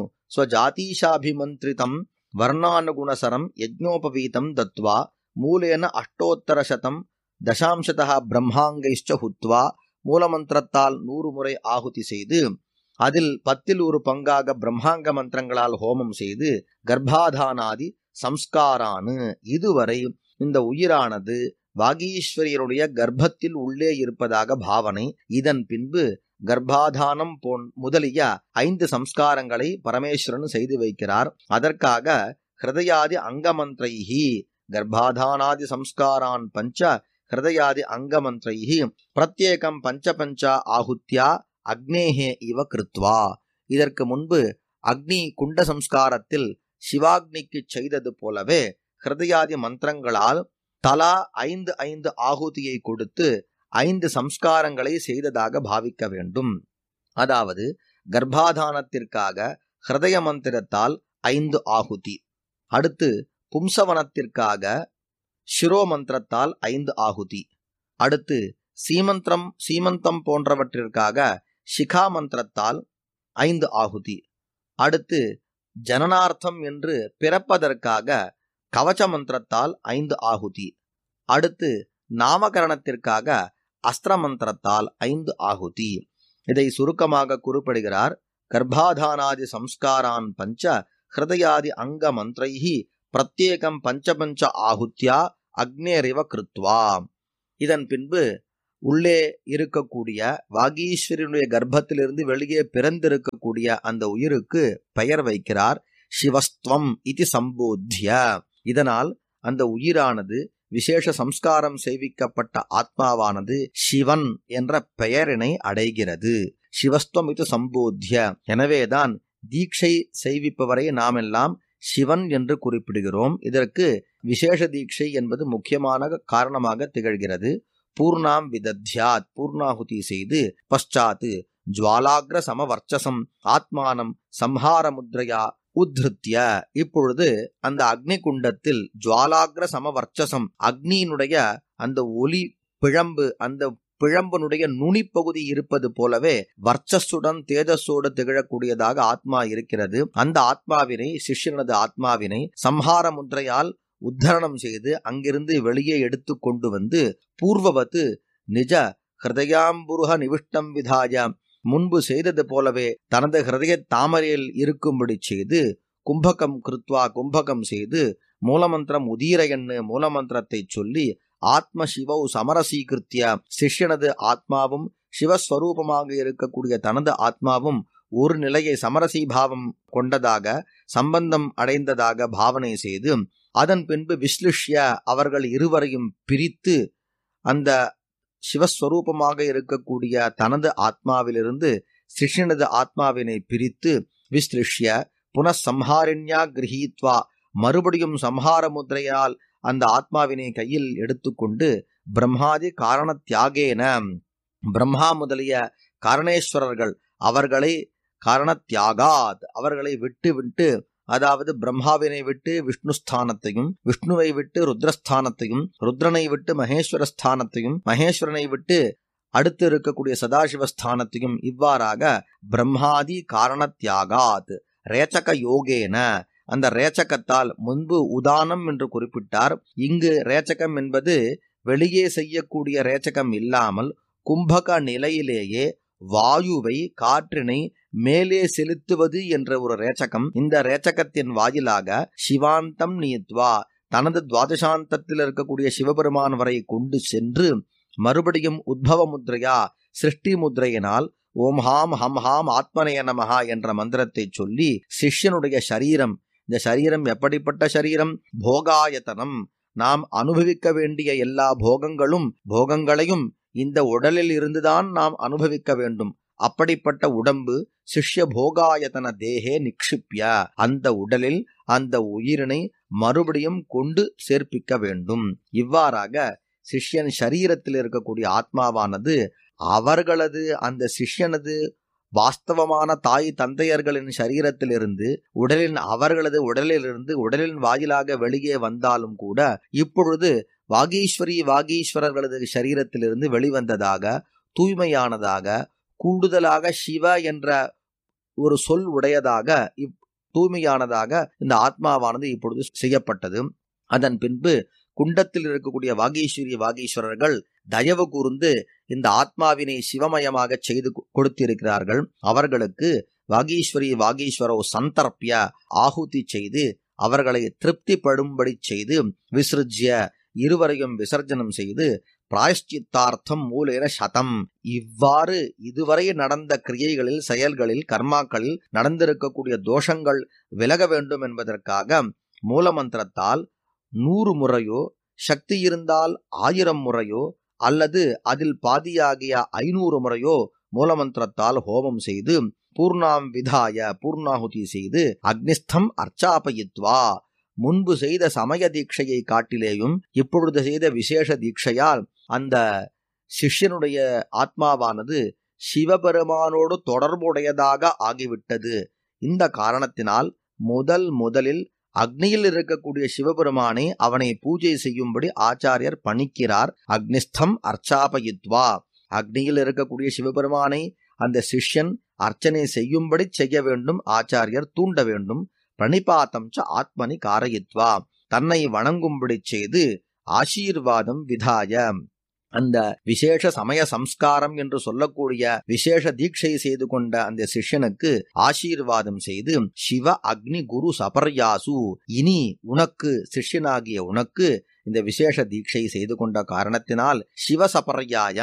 Speaker 4: ஸ்வஜாதீஷாபிமந்திரிதம் வர்ணானுகுணசரம் யஜ்ஞோபவீதம் தத்வா மூலேன அஷ்டோத்தரசதம் தசாம்சதா பிரம்மாங்கைஷ்ச ஹுத்வா, மூலமந்திரத்தால் நூறு முறை ஆகுதி செய்து அதில் பத்தில் ஒரு பங்காக பிரம்மாங்க மந்திரங்களால் ஹோமம் செய்து கர்ப்பாதானாதி சம்ஸ்காரானு, இதுவரை இந்த உயிரானது வாகீஸ்வரியருடைய கர்ப்பத்தில் உள்ளே இருப்பதாக பாவனை. இதன் பின்பு கர்ப்பாதானம் போன் முதலிய ஐந்து சம்ஸ்காரங்களை பரமேஸ்வரன் செய்து வைக்கிறார். அதற்காக ஹிருதயாதி அங்கமந்திரைஹி கர்ப்பாதானாதி சம்ஸ்காரான் பஞ்ச ஹிருதயாதி அங்கமந்திரைஹி பிரத்யேகம் பஞ்ச பஞ்ச ஆகுத்யா அக்னேஹே இவ கிருத்வா. இதற்கு முன்பு அக்னி குண்ட சம்ஸ்காரத்தில் சிவாக்னிக்கு செய்தது போலவே ஹிருதயாதி மந்திரங்களால் தலா ஐந்து ஐந்து ஆகுதியை கொடுத்து ஐந்து சம்ஸ்காரங்களை செய்ததாக பாவிக்க வேண்டும். அதாவது கர்ப்பாதானத்திற்காக ஹிருதய மந்திரத்தால் ஐந்து ஆகுதி, அடுத்து பும்சவனத்திற்காக சிரோ மந்திரத்தால் ஐந்து ஆகுதி, அடுத்து சீமந்திரம் சீமந்தம் போன்றவற்றிற்காக சிகா மந்திரத்தால் ஐந்து ஆகுதி, அடுத்து ஜனனார்த்தம் என்று பிறப்பதற்காக கவச்ச மந்திரத்தால் ஐந்து ஆகுதி, அடுத்து நாமகரணத்திற்காக அஸ்திர மந்திரத்தால் ஐந்து ஆகுதி. இதை சுருக்கமாக குறிப்பிடுகிறார். கர்ப்பாதானாதி சம்ஸ்காரான் பஞ்ச ஹிருதயாதி அங்க மந்திரைஹி பிரத்யேகம் பஞ்ச பஞ்ச ஆகுத்யா அக்னேரிவ கிருத்வா. இதன் பின்பு உள்ளே இருக்கக்கூடிய வாகீஸ்வரனுடைய கர்ப்பத்திலிருந்து வெளியே பிறந்திருக்கக்கூடிய அந்த உயிருக்கு பெயர் வைக்கிறார் சிவஸ்துவம் இது சம்போத்திய. இதனால் அந்த உயிரானது விசேஷ சம்ஸ்காரம் செய்விக்கப்பட்ட ஆத்மாவானது சிவன் என்ற பெயரினை அடைகிறது. சிவஸ்துவம் இது சம்போத்திய. எனவேதான் தீட்சை செய்விப்பவரை நாம் எல்லாம் சிவன் என்று குறிப்பிடுகிறோம். இதற்கு விசேஷ தீட்சை என்பது முக்கியமான காரணமாக திகழ்கிறது. பூர்ணாம் விதத்யாத், பூர்ணாகுதி செய்து பశ్చాத் ஜுவாலாக்ர சமவர்ச்சசம் ஆத்மானம் சம்ஹார முத்ரையா உத்ருத்ய. இப்பொழுது அந்த அக்னி குண்டத்தில் ஜுவாலாக்ர சமவர்ச்சசம், அக்னியினுடைய அந்த ஒளி பிழம்பு, அந்த பிழம்பனுடைய நுனிப்பகுதி இருப்பது போலவே வர்ச்சஸுடன் தேஜஸோடு திகழக்கூடியதாக ஆத்மா இருக்கிறது. அந்த ஆத்மாவினை, சிஷ்யனது ஆத்மாவினை சம்ஹார முத்ரையால் உத்தரணம் செய்து அங்கிருந்து வெளியே எடுத்து கொண்டு வந்து பூர்வவத்து நிஜ ஹிருதயாம்புருக நிவிஷ்டம் விதாய, முன்பு செய்தது போலவே தனது ஹிருதய தாமரையில் இருக்கும்படி செய்து கும்பகம் கிருத்வா, கும்பகம் செய்து மூலமந்திரம் உதீரயன்னு மூலமந்திரத்தை சொல்லி ஆத்ம சிவௌ சமரசீகிருத்திய, சிஷ்யனது ஆத்மாவும் சிவஸ்வரூபமாக இருக்கக்கூடிய தனது ஆத்மாவும் ஒரு நிலையை சமரசீபாவம் கொண்டதாக, சம்பந்தம் அடைந்ததாக பாவனை செய்து அதன் பின்பு விஸ்லிஷ்ய, அவர்கள் இருவரையும் பிரித்து அந்த சிவஸ்வரூபமாக இருக்கக்கூடிய தனது ஆத்மாவிலிருந்து சிஷ்யனது ஆத்மாவினை பிரித்து விஸ்லிஷ்ய புனഃசம்ஹாரிண்யா கிரஹீத்வா, மறுபடியும் சம்ஹார முத்ரையால் அந்த ஆத்மாவினை கையில் எடுத்துக்கொண்டு பிரம்மாதி காரண தியாகேன, பிரம்மா முதலிய காரணேஸ்வரர்கள் அவர்களை காரண தியாகாத், அவர்களை விட்டு விட்டு, அதாவது பிரம்மாவினை விட்டு விஷ்ணுஸ்தானத்தையும், விஷ்ணுவை விட்டு ருத்ரஸ்தானத்தையும், ருத்ரனை விட்டு மகேஸ்வரஸ்தானத்தையும், மகேஸ்வரனை விட்டு அடுத்து இருக்கக்கூடிய சதாசிவஸ்தானத்தையும், இவ்வாறாக பிரம்மாதி காரண தியாகாத் ரேச்சக யோகேன, அந்த ரேச்சகத்தால் முன்பு உதானம் என்று குறிப்பிட்டார். இங்கு ரேச்சகம் என்பது வெளியே செய்யக்கூடிய ரேச்சகம் இல்லாமல் கும்பக நிலையிலேயே வாயுவை, காற்றினை மேலே செலுத்துவது என்ற ஒரு ரேச்சகம். இந்த ரேச்சகத்தின் வாயிலாக சிவாந்தம் நீத்வா, தனது துவாதசாந்தத்தில் இருக்கக்கூடிய சிவபெருமான் வரை கொண்டு சென்று மறுபடியும் உத்பவ முத்ரையா, சிருஷ்டி முத்ரையினால் ஓம் ஹாம் ஹம் ஹாம் ஆத்மனே நமஹா என்ற மந்திரத்தை சொல்லி சிஷ்யனுடைய சரீரம், இந்த சரீரம் எப்படிப்பட்ட சரீரம்? போகாயத்தனம், நாம் அனுபவிக்க வேண்டிய எல்லா போகங்களும் போகங்களையும் இந்த உடலில் இருந்துதான் நாம் அனுபவிக்க வேண்டும். அப்படிப்பட்ட உடம்பு சிஷ்ய போகாயத்தன தேகே நிக்ஷிப்ய, அந்த உடலில் அந்த உயிரினை மறுபடியும் கொண்டு சேர்ப்பிக்க வேண்டும். இவ்வாறாக சிஷ்யன் சரீரத்தில் இருக்கக்கூடிய ஆத்மாவானது அவர்களது அந்த சிஷ்யனது வாஸ்தவமான தாய் தந்தையர்களின் சரீரத்திலிருந்து உடலின் அவர்களது உடலிலிருந்து உடலின் வாயிலாக வெளியே வந்தாலும் கூட இப்பொழுது வாகீஸ்வரி வாகீஸ்வரர்களது சரீரத்திலிருந்து வெளிவந்ததாக, தூய்மையானதாக, கூடுதலாக சிவ என்ற ஒரு சொல் உடையதாக, தூய்மையானதாக இந்த ஆத்மாவானது இப்பொழுது செய்யப்பட்டது. அதன் பின்பு குண்டத்தில் இருக்கக்கூடிய வாகீஸ்வரி வாகீஸ்வரர்கள் தயவு கூர்ந்து இந்த ஆத்மாவினை சிவமயமாக செய்து கொடுத்திருக்கிறார்கள். அவர்களுக்கு வாகீஸ்வரி வாகீஸ்வரோ சந்தர்ப்பிய ஆகுதி செய்து அவர்களை திருப்திப்படும்படி செய்து விசிருஜ்ய, இருவரையும் விசர்ஜனம் செய்து பிராயஷ்சித்தார்த்தம் மூலேன சதம், இவ்வாறு இதுவரை நடந்த கிரியைகளில், செயல்களில், கர்மாக்களில் நடந்திருக்கக்கூடிய தோஷங்கள் விலக வேண்டும் என்பதற்காக மூலமந்திரத்தால் நூறு முறையோ, சக்தி இருந்தால் ஆயிரம் முறையோ, அல்லது அதில் பாதியாகிய ஐநூறு முறையோ மூலமந்திரத்தால் ஹோமம் செய்து பூர்ணாம் விதாய, பூர்ணாகுதி செய்து அக்னிஸ்தம் அர்ச்சாபயித்வா, முன்பு செய்த சமய தீட்சையை காட்டிலேயும் இப்பொழுது செய்த விசேஷ தீட்சையால் அந்த சிஷ்யனுடைய ஆத்மாவானது சிவபெருமானோடு தொடர்புடையதாக ஆகிவிட்டது. இந்த காரணத்தினால் முதல் முதலில் அக்னியில் இருக்கக்கூடிய சிவபெருமானை அவனை பூஜை செய்யும்படி ஆச்சாரியர் பணிக்கிறார். அக்னிஸ்தம் அர்ச்சாபயித்வா, அக்னியில் இருக்கக்கூடிய சிவபெருமானை அந்த சிஷ்யன் அர்ச்சனை செய்யும்படி செய்ய வேண்டும், ஆச்சாரியர் தூண்ட வேண்டும். பிரணிபாத்தம் ச ஆத்மனி காரயித்வா, தன்னை வணங்கும்படி செய்து ஆசீர்வாதம் விதாய, அந்த விசேஷ சமய சம்ஸ்காரம் என்று சொல்லக்கூடிய விசேஷ தீட்சை செய்து கொண்ட அந்த சிஷ்யனுக்கு ஆசீர்வாதம் செய்து சிவ அக்னி குரு சபர்யாசு, இனி உனக்கு சிஷ்யனாகிய உனக்கு இந்த விசேஷ தீட்சை செய்து கொண்ட காரணத்தினால் சிவசபர்யாயாம்,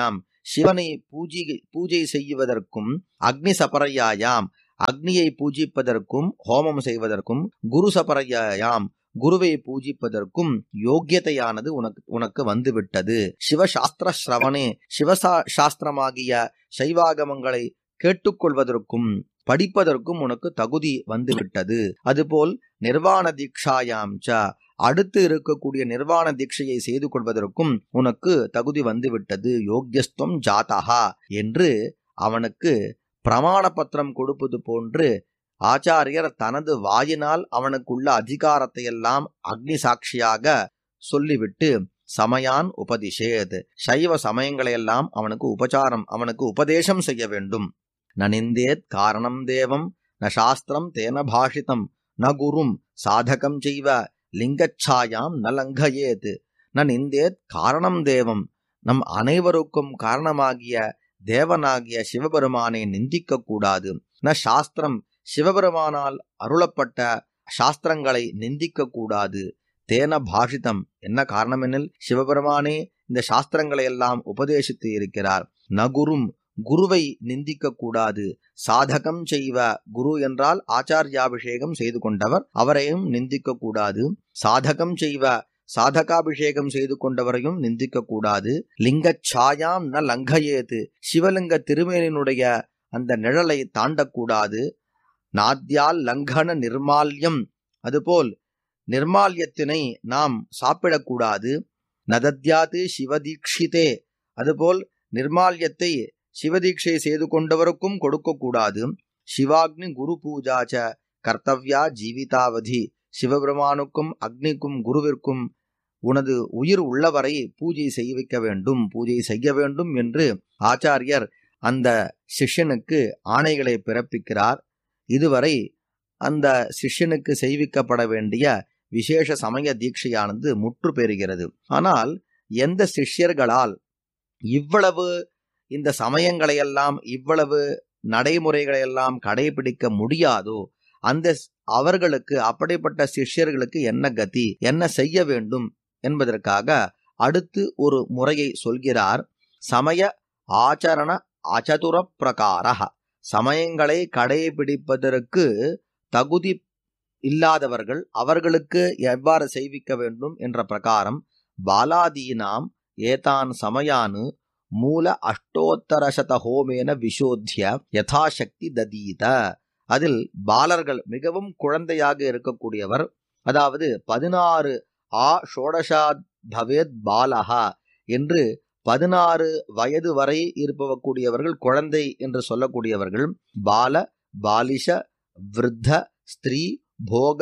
Speaker 4: சிவனை பூஜை பூஜை செய்வதற்கும் அக்னி சபரையாயாம் அக்னியை பூஜிப்பதற்கும் ஹோமம் செய்வதற்கும் குரு சபரையாயாம் குருவை பூஜிப்பதற்கும் யோக்கியதையானது உனக்கு உனக்கு வந்துவிட்டது. சிவசாஸ்திர ஸ்ரவணே சிவசா சாஸ்திரமாகிய சைவாகமங்களை கேட்டுக்கொள்வதற்கும் படிப்பதற்கும் உனக்கு தகுதி வந்துவிட்டது. அதுபோல் நிர்வாண தீட்சாயாம் ச அடுத்து இருக்கக்கூடிய நிர்வாண தீட்சையை செய்து கொள்வதற்கும் உனக்கு தகுதி வந்துவிட்டது. யோக்கியஸ்துவம் ஜாதஹா என்று அவனுக்கு பிரமாண பத்திரம் கொடுப்பது போன்று ஆச்சாரியர் தனது வாயினால் அவனுக்குள்ள அதிகாரத்தை எல்லாம் அக்னி சாட்சியாக சொல்லிவிட்டு சமயான் உபதிஷேத் சைவ சமயங்களையெல்லாம் அவனுக்கு உபசாரம் அவனுக்கு உபதேசம் செய்ய வேண்டும். நனிந்தேத் காரணம் தேவம் ந சாஸ்திரம் தேன பாஷிதம் ந குரும் சாதகம் செய்வ லிங்கச்சாயாம் ந லங்கயேத். ந நிந்தேத் காரணம் தேவம் நம் அனைவருக்கும் காரணமாகிய தேவனாகிய சிவபெருமானை நிந்திக்க கூடாது. ந சாஸ்திரம் சிவபெருமானால் அருளப்பட்ட சாஸ்திரங்களை நிந்திக்க கூடாது. தேன பாஷிதம் என்ன காரணம் எனில் சிவபெருமானே இந்த சாஸ்திரங்களை எல்லாம் உபதேசித்து இருக்கிறார். நகுரும் குருவை நிந்திக்க கூடாது. சாதகம் செய்வ குரு என்றால் ஆச்சாரியாபிஷேகம் செய்து கொண்டவர், அவரையும் நிந்திக்க கூடாது. சாதகம் செய்வ சாதகாபிஷேகம் செய்து கொண்டவரையும் நிந்திக்க கூடாது. லிங்கச்சாயாம் ந லங்கயேது சிவலிங்க திருமேனினுடைய அந்த நிழலை தாண்டக்கூடாது. நாத்யால் லங்கன நிர்மால்யம் அதுபோல் நிர்மால்யத்தினை நாம் சாப்பிடக்கூடாது. நதத்யாது சிவதீக்ஷிதே அதுபோல் நிர்மால்யத்தை சிவதீட்சை செய்து கொண்டவருக்கும் கொடுக்கக்கூடாது. சிவாக்னி குரு பூஜாச்ச கர்த்தவ்யா ஜீவிதாவதி சிவபெருமானுக்கும் அக்னிக்கும் குருவிற்கும் உனது உயிர் உள்ளவரை பூஜை செய்விக்க வேண்டும் பூஜை செய்ய வேண்டும் என்று ஆச்சாரியர் அந்த சிஷ்யனுக்கு ஆணைகளை பிறப்பிக்கிறார். இதுவரை அந்த சிஷ்யனுக்கு செய்விக்கப்பட வேண்டிய விசேஷ சமய தீட்சையானது முற்று பெறுகிறது. ஆனால் எந்த சிஷ்யர்களால் இவ்வளவு இந்த சமயங்களையெல்லாம் இவ்வளவு நடைமுறைகளையெல்லாம் கடைபிடிக்க முடியாதோ அந்த அவர்களுக்கு அப்படிப்பட்ட சிஷ்யர்களுக்கு என்ன கதி என்ன செய்ய வேண்டும் என்பதற்காக அடுத்து ஒரு முறையை சொல்கிறார். சமய ஆச்சரண அசதுர பிரகார சமயங்களை கடைபிடிப்பதற்கு தகுதி இல்லாதவர்கள் அவர்களுக்கு எவ்வாறு செய்விக்க வேண்டும் என்ற பிரகாரம் பாலாதீனாம் ஏதான் சமயானு மூல அஷ்டோத்தரசத ஹோமேன விஷோத்திய யதாசக்தி ததீத. அதில் பாலர்கள் மிகவும் குழந்தையாக இருக்கக்கூடியவர், அதாவது பதினாறு ஆ ஷோடசா பவேத் பாலஹா என்று பதினாறு வயது வரை இருப்பவக்கூடியவர்கள் குழந்தை என்று சொல்லக்கூடியவர்கள் பால பாலிஷ விருத்த ஸ்திரீ போக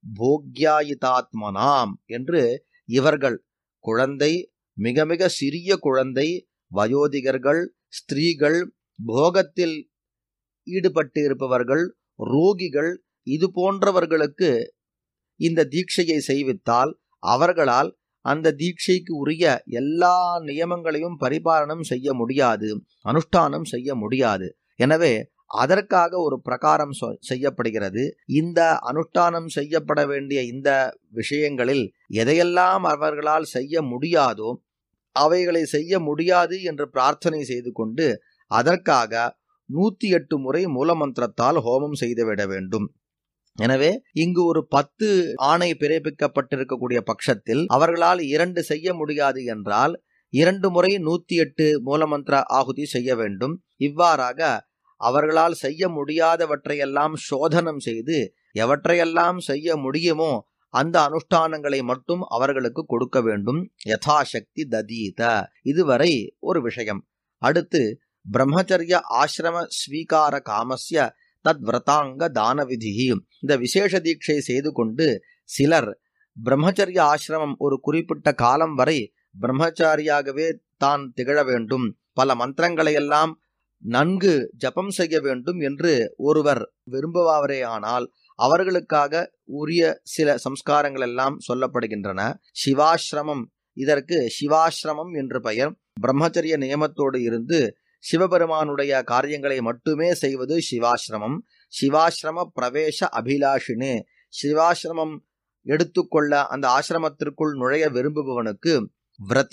Speaker 4: போக்யாயிதாத்மனாம் என்று இவர்கள் குழந்தை மிக மிக சிறிய குழந்தை வயோதிகர்கள் ஸ்திரீகள் போகத்தில் ஈடுபட்டு இருப்பவர்கள் ரோகிகள் இது போன்றவர்களுக்கு இந்த தீட்சையை செய்வித்தால் அவர்களால் அந்த தீட்சைக்கு உரிய எல்லா நியமங்களையும் பரிபாலனம் செய்ய முடியாது, அனுஷ்டானம் செய்ய முடியாது. எனவே அதற்காக ஒரு பிரகாரம் செய்யப்படுகிறது. இந்த அனுஷ்டானம் செய்யப்பட வேண்டிய இந்த விஷயங்களில் எதையெல்லாம் அவர்களால் செய்ய முடியாதோ அவைகளை செய்ய முடியாது என்று பிரார்த்தனை செய்து கொண்டு அதற்காக நூத்தி எட்டு முறை மூலமந்திரத்தால் ஹோமம் செய்துவிட வேண்டும். எனவே இங்கு ஒரு பத்து ஆணை பிறப்பிக்கப்பட்டிருக்கக்கூடிய பட்சத்தில் அவர்களால் இரண்டு செய்ய முடியாது என்றால் இரண்டு முறை நூத்தி எட்டு மூலமந்திர ஆகுதி செய்ய வேண்டும். இவ்வாறாக அவர்களால் செய்ய முடியாதவற்றையெல்லாம் சோதனம் செய்து எவற்றையெல்லாம் செய்ய முடியுமோ அந்த அனுஷ்டானங்களை மட்டும் அவர்களுக்கு கொடுக்க வேண்டும். யதாசக்தி ததீத. இதுவரை ஒரு விஷயம். அடுத்து பிரம்மச்சரிய ஆசிரம ஸ்வீகார காமஸ்ய தத் விரதாங்க தான விதி. இந்த விசேஷ தீட்சை செய்து கொண்டு சிலர் பிரம்மச்சரிய ஆசிரமம் ஒரு குறிப்பிட்ட காலம் வரை பிரம்மச்சாரியாகவே தான் திகழ வேண்டும், பல மந்திரங்களை எல்லாம் நன்கு ஜபம் செய்ய வேண்டும் என்று ஒருவர் விரும்புவாரே ஆனால் அவர்களுக்காக உரிய சில சம்ஸ்காரங்கள் எல்லாம் சொல்லப்படுகின்றன. சிவாசிரமம், இதற்கு சிவாசிரமம் என்று பெயர். பிரம்மச்சரிய நியமத்தோடு இருந்து சிவபெருமானுடைய காரியங்களை மட்டுமே செய்வது சிவாசிரமம். சிவாசிரம பிரவேச அபிலாஷினே, சிவாசிரமம் எடுத்துக்கொள்ள அந்த ஆசிரமத்திற்குள் நுழைய விரும்புபவனுக்கு விரதி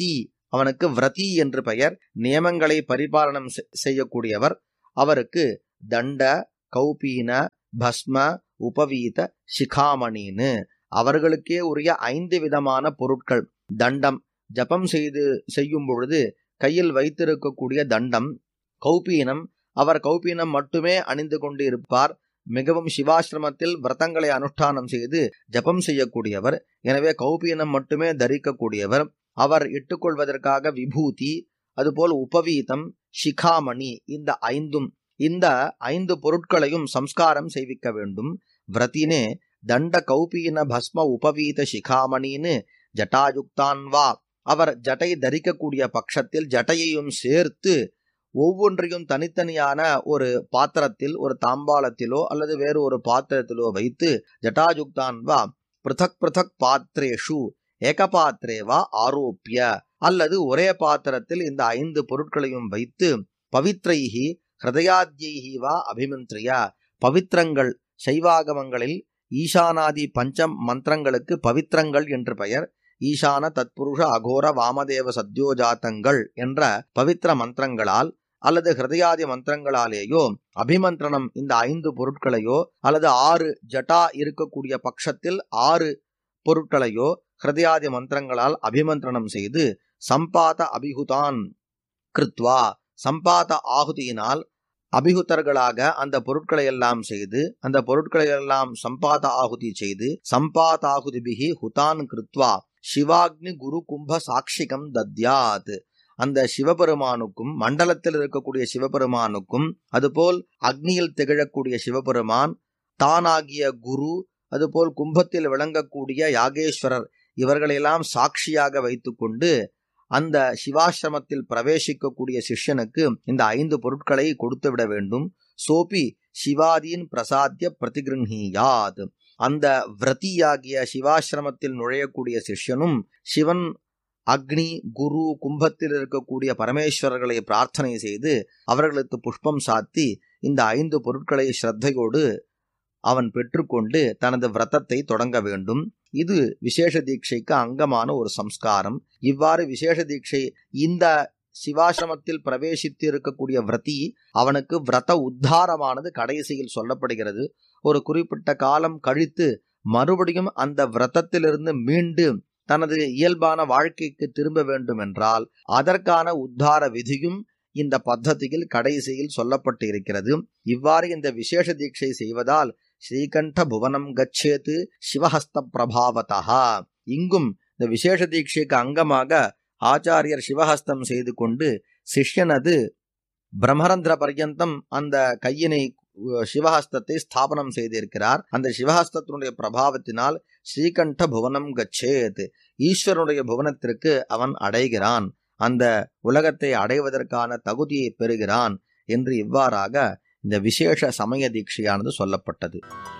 Speaker 4: அவனுக்கு விரதி என்று பெயர். நியமங்களை பரிபாலனம் செய்யக்கூடியவர். அவருக்கு தண்ட, கௌபீன, பஸ்ம, உபவீத, சிகாமணின்னு அவர்களுக்கே உரிய ஐந்து விதமான பொருட்கள். தண்டம் ஜபம் செய்து செய்யும் பொழுது கையில் வைத்திருக்கக்கூடிய தண்டம். கௌபீனம் அவர் கௌபீனம் மட்டுமே அணிந்து கொண்டு இருப்பார். மிகவும் சிவாசிரமத்தில் விரதங்களை அனுஷ்டானம் செய்து ஜபம் செய்யக்கூடியவர். எனவே கௌபீனம் மட்டுமே தரிக்கக்கூடியவர். அவர் இட்டுக்கொள்வதற்காக விபூதி, அதுபோல் உபவீதம், சிகாமணி, இந்த ஐந்தும் இந்த ஐந்து பொருட்களையும் சம்ஸ்காரம் செய்விக்க வேண்டும். விரதினே தண்ட, கௌபீன, பஸ்ம, உபவீத, சிகாமணின்னு ஜட்டாயுக்தான் வா, அவர் ஜட்டை தரிக்கக்கூடிய பட்சத்தில் ஜட்டையையும் சேர்த்து ஒவ்வொன்றையும் தனித்தனியான ஒரு பாத்திரத்தில், ஒரு தாம்பாளத்திலோ அல்லது வேறு ஒரு பாத்திரத்திலோ வைத்து ஜட்டாயுக்தான் வா பிருதக் பிருதக் பாத்திரேஷு ஏகபாத்திரேவா ஆரோப்பிய, அல்லது ஒரே பாத்திரத்தில் இந்த ஐந்து பொருட்களையும் வைத்து பவித்ரைஹி ஹிருதயாத்யைஹி வா அபிமந்திரியா, பவித்திரங்கள் சைவாகமங்களில் ஈசானாதி பஞ்சம் மந்திரங்களுக்கு பவித்திரங்கள் என்று பெயர். ஈசான, தத்புருஷ, அகோர, வாமதேவ சத்யோஜாத்தங்கள் என்ற பவித்திர மந்திரங்களால் அல்லது ஹிருதயாதி மந்திரங்களாலேயோ அபிமந்திரணம் இந்த ஐந்து பொருட்களையோ அல்லது ஆறு ஜட்டா இருக்கக்கூடிய பட்சத்தில் ஆறு பொருட்களையோ ஹிருதயாதி மந்திரங்களால் அபிமந்திரணம் செய்து சம்பாத அபிஹுதான் கிருத்வா, சம்பாத ஆகுதியினால் அபிஹுதர்களாக அந்த பொருட்களை எல்லாம் செய்து அந்த பொருட்களை எல்லாம் சம்பாத ஆகுதி செய்து சம்பாதாகுதிபிகி ஹுதான் கிருத்வா சிவாக்னி குரு கும்ப சாட்சிகம் தத்யாத், அந்த சிவபெருமானுக்கும் மண்டலத்தில் இருக்கக்கூடிய சிவபெருமானுக்கும் அதுபோல் அக்னியில் திகழக்கூடிய சிவபெருமான் தானாகிய குரு, அதுபோல் கும்பத்தில் விளங்கக்கூடிய யாகேஸ்வரர் இவர்களெல்லாம் சாட்சியாக வைத்துக்கொண்டு அந்த சிவாசிரமத்தில் பிரவேசிக்கக்கூடிய சிஷ்யனுக்கு இந்த ஐந்து பொருட்களை கொடுத்து விட வேண்டும். சோபி சிவாதீன் பிரசாத்திய பிரதிகிருஹீயாத், அந்த விரதியாகிய சிவாசிரமத்தில் நுழையக்கூடிய சிஷ்யனும் சிவன், அக்னி, குரு, கும்பத்தில் இருக்கக்கூடிய பரமேஸ்வரர்களை பிரார்த்தனை செய்து அவர்களுக்கு புஷ்பம் சாத்தி இந்த ஐந்து பொருட்களை ஸ்ரத்தையோடு அவன் பெற்றுக்கொண்டு தனது விரதத்தை தொடங்க வேண்டும். இது விசேஷ தீட்சைக்கு அங்கமான ஒரு சம்ஸ்காரம். இவ்வாறு விசேஷ தீட்சை இந்த சிவாசிரமத்தில் பிரவேசித்து இருக்கக்கூடிய விரதி அவனுக்கு விரத உத்தாரமானது கடைசியில் சொல்லப்படுகிறது. ஒரு குறிப்பிட்ட காலம் கழித்து மறுபடியும் அந்த விரதத்திலிருந்து மீண்டு தனது இயல்பான வாழ்க்கைக்கு திரும்ப வேண்டும் என்றால் அதற்கான உத்தார விதியும் இந்த பத்ததியில் கடைசியில் சொல்லப்பட்டு இருக்கிறது. இவ்வாறு இந்த விசேஷ தீட்சை செய்வதால் ஸ்ரீகண்ட புவனம் கச்சேத்து சிவஹஸ்த பிரபாவதா, இங்கும் இந்த விசேஷ தீட்சைக்கு அங்கமாக ஆச்சாரியர் சிவஹஸ்தம் செய்து கொண்டு சிஷ்யனது பிரம்மரந்திர பர்யந்தம் அந்த கையினை சிவஹஸ்தத்தை ஸ்தாபனம் செய்திருக்கிறார். அந்த சிவஹஸ்தத்தினுடைய பிரபாவத்தினால் ஸ்ரீகண்ட புவனம் கச்சேத், ஈஸ்வரனுடைய புவனத்திற்கு அவன் அடைகிறான், அந்த உலகத்தை அடைவதற்கான தகுதியை பெறுகிறான் என்று இவ்வாறாக இந்த விசேஷ சமய தீட்சையானது சொல்லப்பட்டது.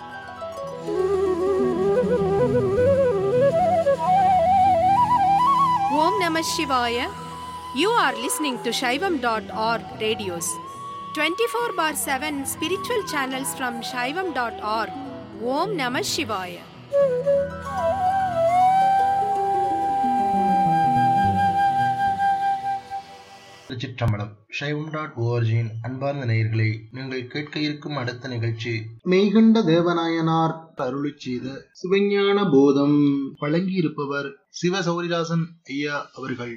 Speaker 2: Om Namah Shivaya. You are listening to Shaivam dot org radios. twenty-four bar seven spiritual channels from Shaivam dot org. Om Namah Shivaya.
Speaker 3: திருச்சிற்றம்பலம். சைவம் டாட் ஓஆர்ஜியின் அன்பார்ந்த நேயர்களை, நீங்கள் கேட்க இருக்கும் அடுத்த நிகழ்ச்சி மெய்கண்ட தேவநாயனார் அருளி செய்த சிவஞான போதம். வழங்கி இருப்பவர் சிவ சௌரிதாசன் ஐயா அவர்கள்.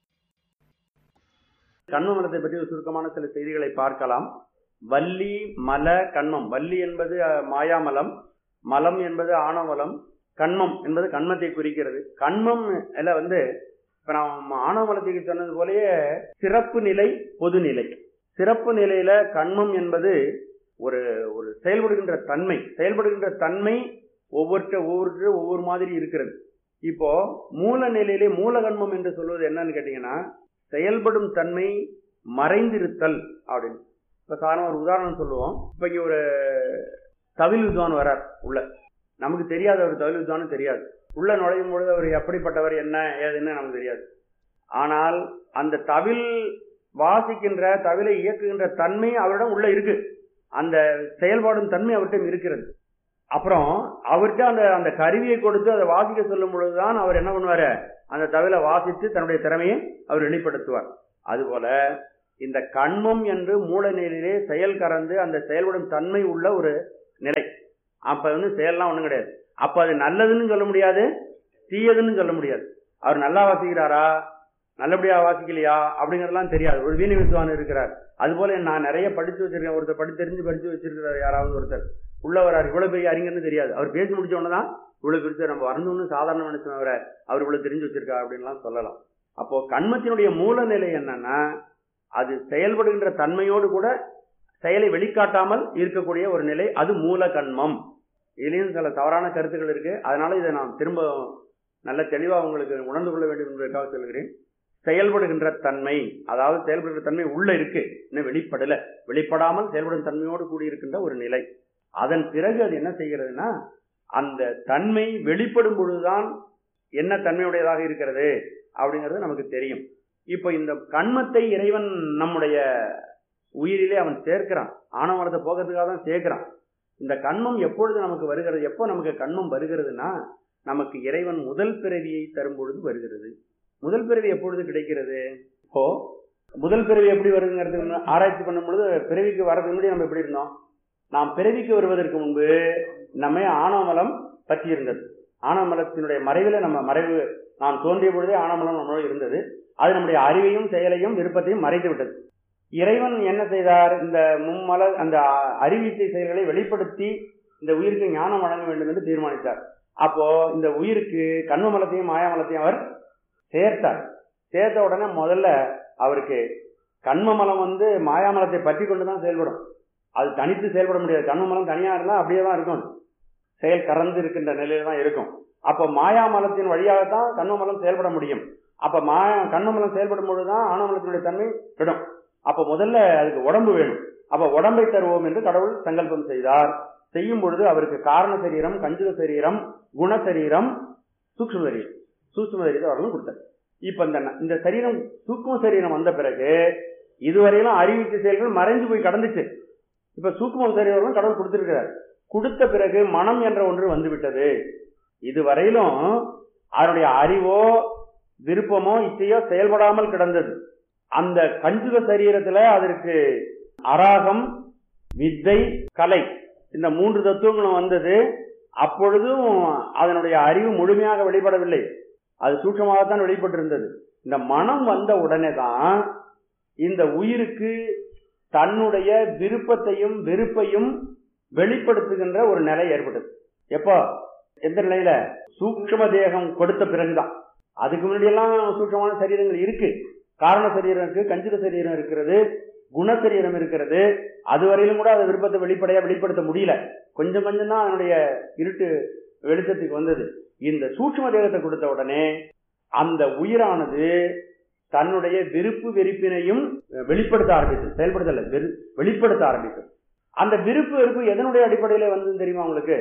Speaker 5: கண்மமலத்தை பற்றி ஒரு சுருக்கமான சில செய்திகளை பார்க்கலாம். வள்ளி, மல, கண்மம். வள்ளி என்பது மாயாமலம், மலம் என்பது ஆணவமலம், கண்மம் என்பது கண்மத்தை குறிக்கிறது. கண்மம் எல்லாம் வந்து இப்ப நான் ஆணவமலத்துக்கு சொன்னது போலயே சிறப்பு நிலை, பொது நிலை. சிறப்பு நிலையில கண்மம் என்பது ஒரு ஒரு செயல்படுகின்ற தன்மை. செயல்படுகின்ற தன்மை ஒவ்வொருத்த ஒவ்வொரு ஒவ்வொரு மாதிரி இருக்கிறது. இப்போ மூல நிலையிலே மூலகண்மம் என்று சொல்வது என்னன்னு கேட்டீங்கன்னா, செயல்படும் தன்மை மறைந்திருத்தல் அப்படின்னு. இப்ப சாதாரண ஒரு உதாரணம் சொல்லுவோம். இப்ப இங்க ஒரு தவில் வித்வான் வரார் உள்ள, நமக்கு தெரியாத ஒரு தவில் வித்வானும் தெரியாது. உள்ள நுழையும் பொழுது அவர் எப்படிப்பட்டவர், என்ன ஏதுன்னு நமக்கு தெரியாது. ஆனால் அந்த தவில் வாசிக்கின்ற, தவிலை இயக்குகின்ற தன்மை அவரிடம் உள்ள இருக்கு. அந்த செயல்பாடும் தன்மை அவர்கிட்ட இருக்கிறது. அப்புறம் அவர்கிட்ட அந்த அந்த கருவியை கொடுத்து அதை வாசிக்க சொல்லும் பொழுதுதான் அவர் என்ன பண்ணுவாரு, அந்த தவில வாசித்து தன்னுடைய திறமையை அவர் வெளிப்படுத்துவார். அதுபோல இந்த கண்மம் என்று மூல நிலையிலே செயல் கறந்து அந்த செயல்படும் தன்மை உள்ள ஒரு நிலை. அப்ப வந்து செயல்லாம் ஒண்ணும் கிடையாது. அப்ப அது நல்லதுன்னு சொல்ல முடியாது, தீயதுன்னு சொல்ல முடியாது. அவர் நல்லா வாசிக்கிறாரா நல்லபடியா வாசிக்கலையா அப்படிங்கறதெல்லாம் தெரியாது. ஒரு வீணை வித்வான் இருக்கிறார். அது போல நான் நிறைய படிச்சு வச்சிருக்கேன். ஒருத்தர் படித்து தெரிஞ்சு படிச்சு வச்சிருக்கிறார். யாராவது ஒருத்தர் உள்ள வரார், இவ்வளவு பெரிய அறிஞர்னு தெரியாது. அவர் பேசி முடிச்ச உடனேதான் இவ்வளவு பிரிச்சு நம்ம வரணும்னு சாதாரண மனுஷன் அவரை அவர் இவ்வளவு தெரிஞ்சு வச்சிருக்கா அப்படின்லாம் சொல்லலாம். அப்போ கண்மத்தினுடைய மூல நிலை என்னன்னா, அது செயல்படுகின்ற தன்மையோடு கூட செயலை வெளிக்காட்டாமல் இருக்கக்கூடிய ஒரு நிலை, அது மூல கண்மம். இதுலயும் சில தவறான கருத்துக்கள் இருக்கு. அதனால இதை நான் திரும்ப நல்ல தெளிவா உங்களுக்கு உணர்ந்து கொள்ள வேண்டும் என்பதற்காக சொல்கிறேன். செயல்படுகின்ற தன்மை, அதாவது செயல்படுகிற தன்மை உள்ள இருக்கு, இன்னும் வெளிப்படல. வெளிப்படாமல் செயல்படும் தன்மையோடு கூடியிருக்கின்ற ஒரு நிலை. அதன் பிறகு அது என்ன செய்கிறதுனா, அந்த தன்மை வெளிப்படும் பொழுதுதான் என்ன தன்மையுடையதாக இருக்கிறது அப்படிங்கிறது நமக்கு தெரியும். இப்ப இந்த கண்மத்தை இறைவன் நம்முடைய உயிரிலே அவன் சேர்க்கிறான். ஆணவத்தை போகிறதுக்காக தான் சேர்க்கிறான். இந்த கண்மம் எப்பொழுது நமக்கு வருகிறது, எப்போ நமக்கு கண்மம் வருகிறதுனா, நமக்கு இறைவன் முதல் பிறவியை தரும் பொழுது வருகிறது. முதல் பிறவி எப்பொழுது கிடைக்கிறது? இப்போ முதல் பிறவி எப்படி வருதுங்கிறது ஆராய்ச்சி பண்ணும் பொழுது, பிறவிக்கு வர்றதுக்கு முன்னாடி நம்ம எப்படி இருந்தோம்? நாம் பிறவிக்கு வருவதற்கு முன்பு நம்ம ஆணவமலம் பற்றி இருந்தது. ஆணவமலத்தினுடைய மறைவில் நம்ம மறைவு நாம் தோன்றிய பொழுதே ஆணவமலம் நம்மளோட இருந்தது. அது நம்முடைய அறிவையும் செயலையும் விருப்பத்தையும் மறைத்து விட்டது. இறைவன் என்ன செய்தார்? இந்த மும்மல அந்த அறிவிச்சை செயல்களை வெளிப்படுத்தி இந்த உயிருக்கு ஞானம் வழங்க வேண்டும் என்று தீர்மானித்தார். அப்போ இந்த உயிருக்கு கண்மமலத்தையும் மாயாமலத்தையும் அவர் சேர்த்தார். சேர்த்த உடனே முதல்ல அவருக்கு கண்மமலம் வந்து மாயாமலத்தை பற்றி கொண்டுதான் செயல்படும். அது தனித்து செயல்பட முடியாது. கண்மமலம் தனியா இருந்தா அப்படியே தான் இருக்கும், செயல் கறந்து இருக்கின்ற நிலையில தான் இருக்கும். அப்ப மாயாமலத்தின் வழியாகத்தான் கண்மமலம் செயல்பட முடியும். அப்ப மாயா கண்மமலம் செயல்படும் பொழுதுதான் ஆணவமலத்தினுடைய தன்மை விடும். அப்ப முதல்ல அதுக்கு உடம்பு வேணும். அப்ப உடம்பை தருவோம் என்று கடவுள் சங்கல்பம் செய்தார். செய்யும் பொழுது அவருக்கு காரண சரீரம், கஞ்சுக சரீரம், குண சரீரம், சூக்ஷ்ம சரீரம், சூக்ஷ்ம சரீரத்தை அவர்களும் கொடுத்தார். இப்ப இந்த இந்த சரீரம் சூக்ஷ்ம சரீரம் வந்த பிறகு இதுவரையிலும் அறிவிச்ச செயல்கள் மறைஞ்சு போய் கடந்துச்சு. இப்ப சூக்ஷ்ம சரீரம் கடவுள் கொடுத்திருக்கிறார். கொடுத்த பிறகு மனம் என்ற ஒன்று வந்து விட்டது. இதுவரையிலும் அதனுடைய அறிவோ விருப்பமோ இச்சையோ செயல்படாமல் கிடந்தது. அந்த கஞ்சுக சரீரத்துல அதற்கு அராகம், வித்தை, கலை இந்த மூன்று தத்துவங்களும் வந்தது. அப்பொழுதும் அதனுடைய அறிவு முழுமையாக வெளிப்படவில்லை, அது சூட்சமாகத்தான் வெளிப்பட்டிருந்தது. இந்த மனம் வந்த உடனே தான் இந்த உயிருக்கு தன்னுடைய விருப்பத்தையும் வெறுப்பையும் வெளிப்படுத்துகின்ற ஒரு நிலை ஏற்பட்டது. எப்போ? எந்த நிலையில? சூக்ஷ்ம தேகம் கொடுத்த பிறகுதான். அதுக்கு முன்னாடி எல்லாம் சூட்சமான சரீரங்கள் இருக்கு. காரண சரீரம் இருக்கு, கஞ்சித சரீரம் இருக்கிறது, குணசரீரம் இருக்கிறது. அதுவரையிலும் கூட அது விருப்பத்தை வெளிப்படையா வெளிப்படுத்த முடியல. கொஞ்சம் கொஞ்சம் தான் அதனுடைய இருட்டு வெளிச்சத்துக்கு வந்தது. இந்த சூட்சும தேகத்தை கொடுத்த உடனே அந்த உயிரானது தன்னுடைய விருப்பு வெறுப்பினையும் வெளிப்படுத்த ஆரம்பித்தது. செயல்படுத்தல, வெளிப்படுத்த ஆரம்பித்தது. அந்த விருப்பு வெறுப்பு எதனுடைய அடிப்படையில வந்து தெரியுமா உங்களுக்கு?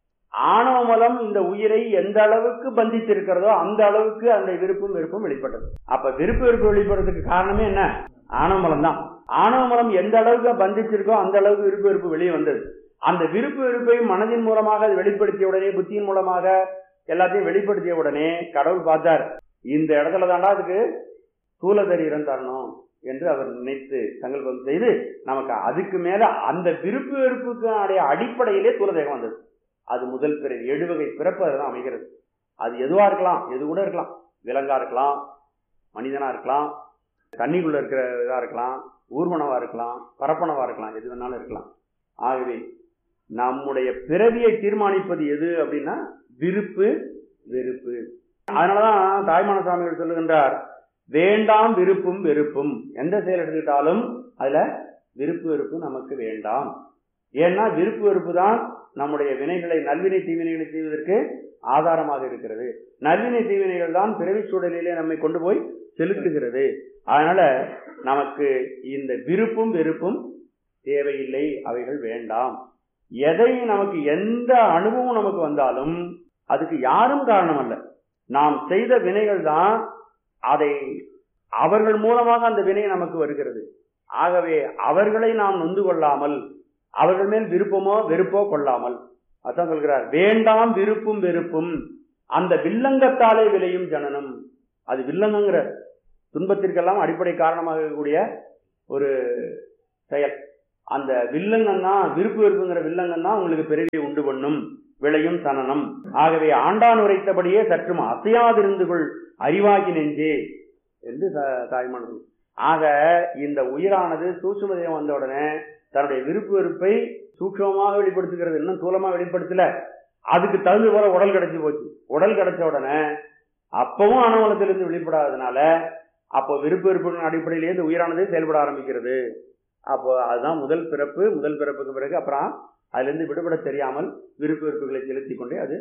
Speaker 5: ஆணவமலம் இந்த உயிரை எந்த அளவுக்கு பந்தித்திருக்கிறதோ அந்த அளவுக்கு அந்த விருப்பும் வெறுப்பும் வெளிப்பட்டது. அப்ப விருப்பு வெறுப்பு வெளிப்படுறதுக்கு காரணமே என்ன? ஆணவமலம் தான். ஆணவமலம் எந்த அளவுக்கு பந்திச்சிருக்கோ அந்த அளவுக்கு விருப்பு வெறுப்பு வெளியே வந்தது. அந்த விருப்பு வெறுப்பை மனதின் மூலமாக அது வெளிப்படுத்திய உடனே, புத்தியின் மூலமாக எல்லாத்தையும் வெளிப்படுத்திய உடனே கடவுள் பார்த்தார், இந்த இடத்துல தாண்டா அதுக்கு ஸ்தூல சரீரம் தரணும் என்று அவர் நினைத்து சங்கல்பம் செய்து நமக்கு அதுக்கு மேல அந்த விருப்பு வெறுப்புக்கு அடிப்படையிலே ஸ்தூல தேகம் வந்தது. அது முதல் பிறவி. ஏழு வகை பிறப்பு அதுதான் அமைகிறது. அது எதுவா இருக்கலாம், எது கூட இருக்கலாம். விலங்கா இருக்கலாம், மனிதனா இருக்கலாம், தண்ணிக்குள்ள இருக்கிற இதா இருக்கலாம், ஊர்வனவா இருக்கலாம், பரப்பனவா இருக்கலாம், எது வேணாலும் இருக்கலாம். ஆகவே நம்முடைய பிறவியை தீர்மானிப்பது எது அப்படின்னா விருப்பு வெறுப்பு. அதனாலதான் தாய்மான சுவாமிகள் சொல்லுகின்றார், வேண்டாம் விருப்பும் வெறுப்பும். எந்த செயல் எடுத்துக்கிட்டாலும் அதுல விருப்பு வெறுப்பு நமக்கு வேண்டாம். ஏன்னா விருப்பு வெறுப்பு தான் நம்முடைய வினைகளை, நல்வினை தீவினைகளை செய்வதற்கு ஆதாரமாக இருக்கிறது. நல்வினை தீவினைகள் தான் பிறவி சூழலிலே நம்மை கொண்டு போய் செலுத்துகிறது. அதனால நமக்கு இந்த விருப்பும் வெறுப்பும் தேவையில்லை, அவைகள் வேண்டாம். எதை நமக்கு எந்த அனுபவம் நமக்கு வந்தாலும் அதுக்கு யாரும் காரணம் அல்ல, நாம் செய்த வினைகள் தான். அதை அவர்கள் மூலமாக அந்த வினை நமக்கு வருகிறது. ஆகவே அவர்களை நாம் நொந்து கொள்ளாமல், அவர்கள் மேல் விருப்பமோ வெறுப்போ கொள்ளாமல், அதான் சொல்கிறார், வேண்டாம் விருப்பும் வெறுப்பும் அந்த வில்லங்கத்தாலே விளையும் ஜனனம். அது வில்லங்கிற துன்பத்திற்கெல்லாம் அடிப்படை காரணமாக இருக்கக்கூடிய ஒரு செயல். அந்த வில்லங்கம் தான், விருப்பு வெறுப்புங்கிற வில்லங்கம் தான் உங்களுக்கு பிறவியை உண்டு பண்ணும், விளையும் சனனம். ஆகவே ஆண்டான் உரைத்தபடியே சற்றும் அசையாதிருந்து கொள் அறிவாகி நெஞ்சே என்று தாய்மானது. ஆக இந்த உயிரானது சூட்சும தேகம் வந்த உடனே தன்னுடைய விருப்பு வெறுப்பை சூட்சமாக வெளிப்படுத்துகிறது, இன்னும் தூலமா வெளிப்படுத்தல. அதுக்கு தகுந்த போல உடல் கிடைச்சி போச்சு. உடல் கிடைச்ச உடனே அப்பவும் அனவலத்திலிருந்து வெளிப்படாததுனால அப்போ விருப்பு வெறுப்பின் அடிப்படையிலேயே இந்த உயிரானது செயல்பட ஆரம்பிக்கிறது. அப்போ அதுதான் முதல் பிறப்பு. முதல் பிறப்புக்கு பிறகு அப்புறம் அதுல இருந்து விடுபட தெரியாமல் விருப்பு வெறுப்புகளை செலுத்தி கொண்டே அது.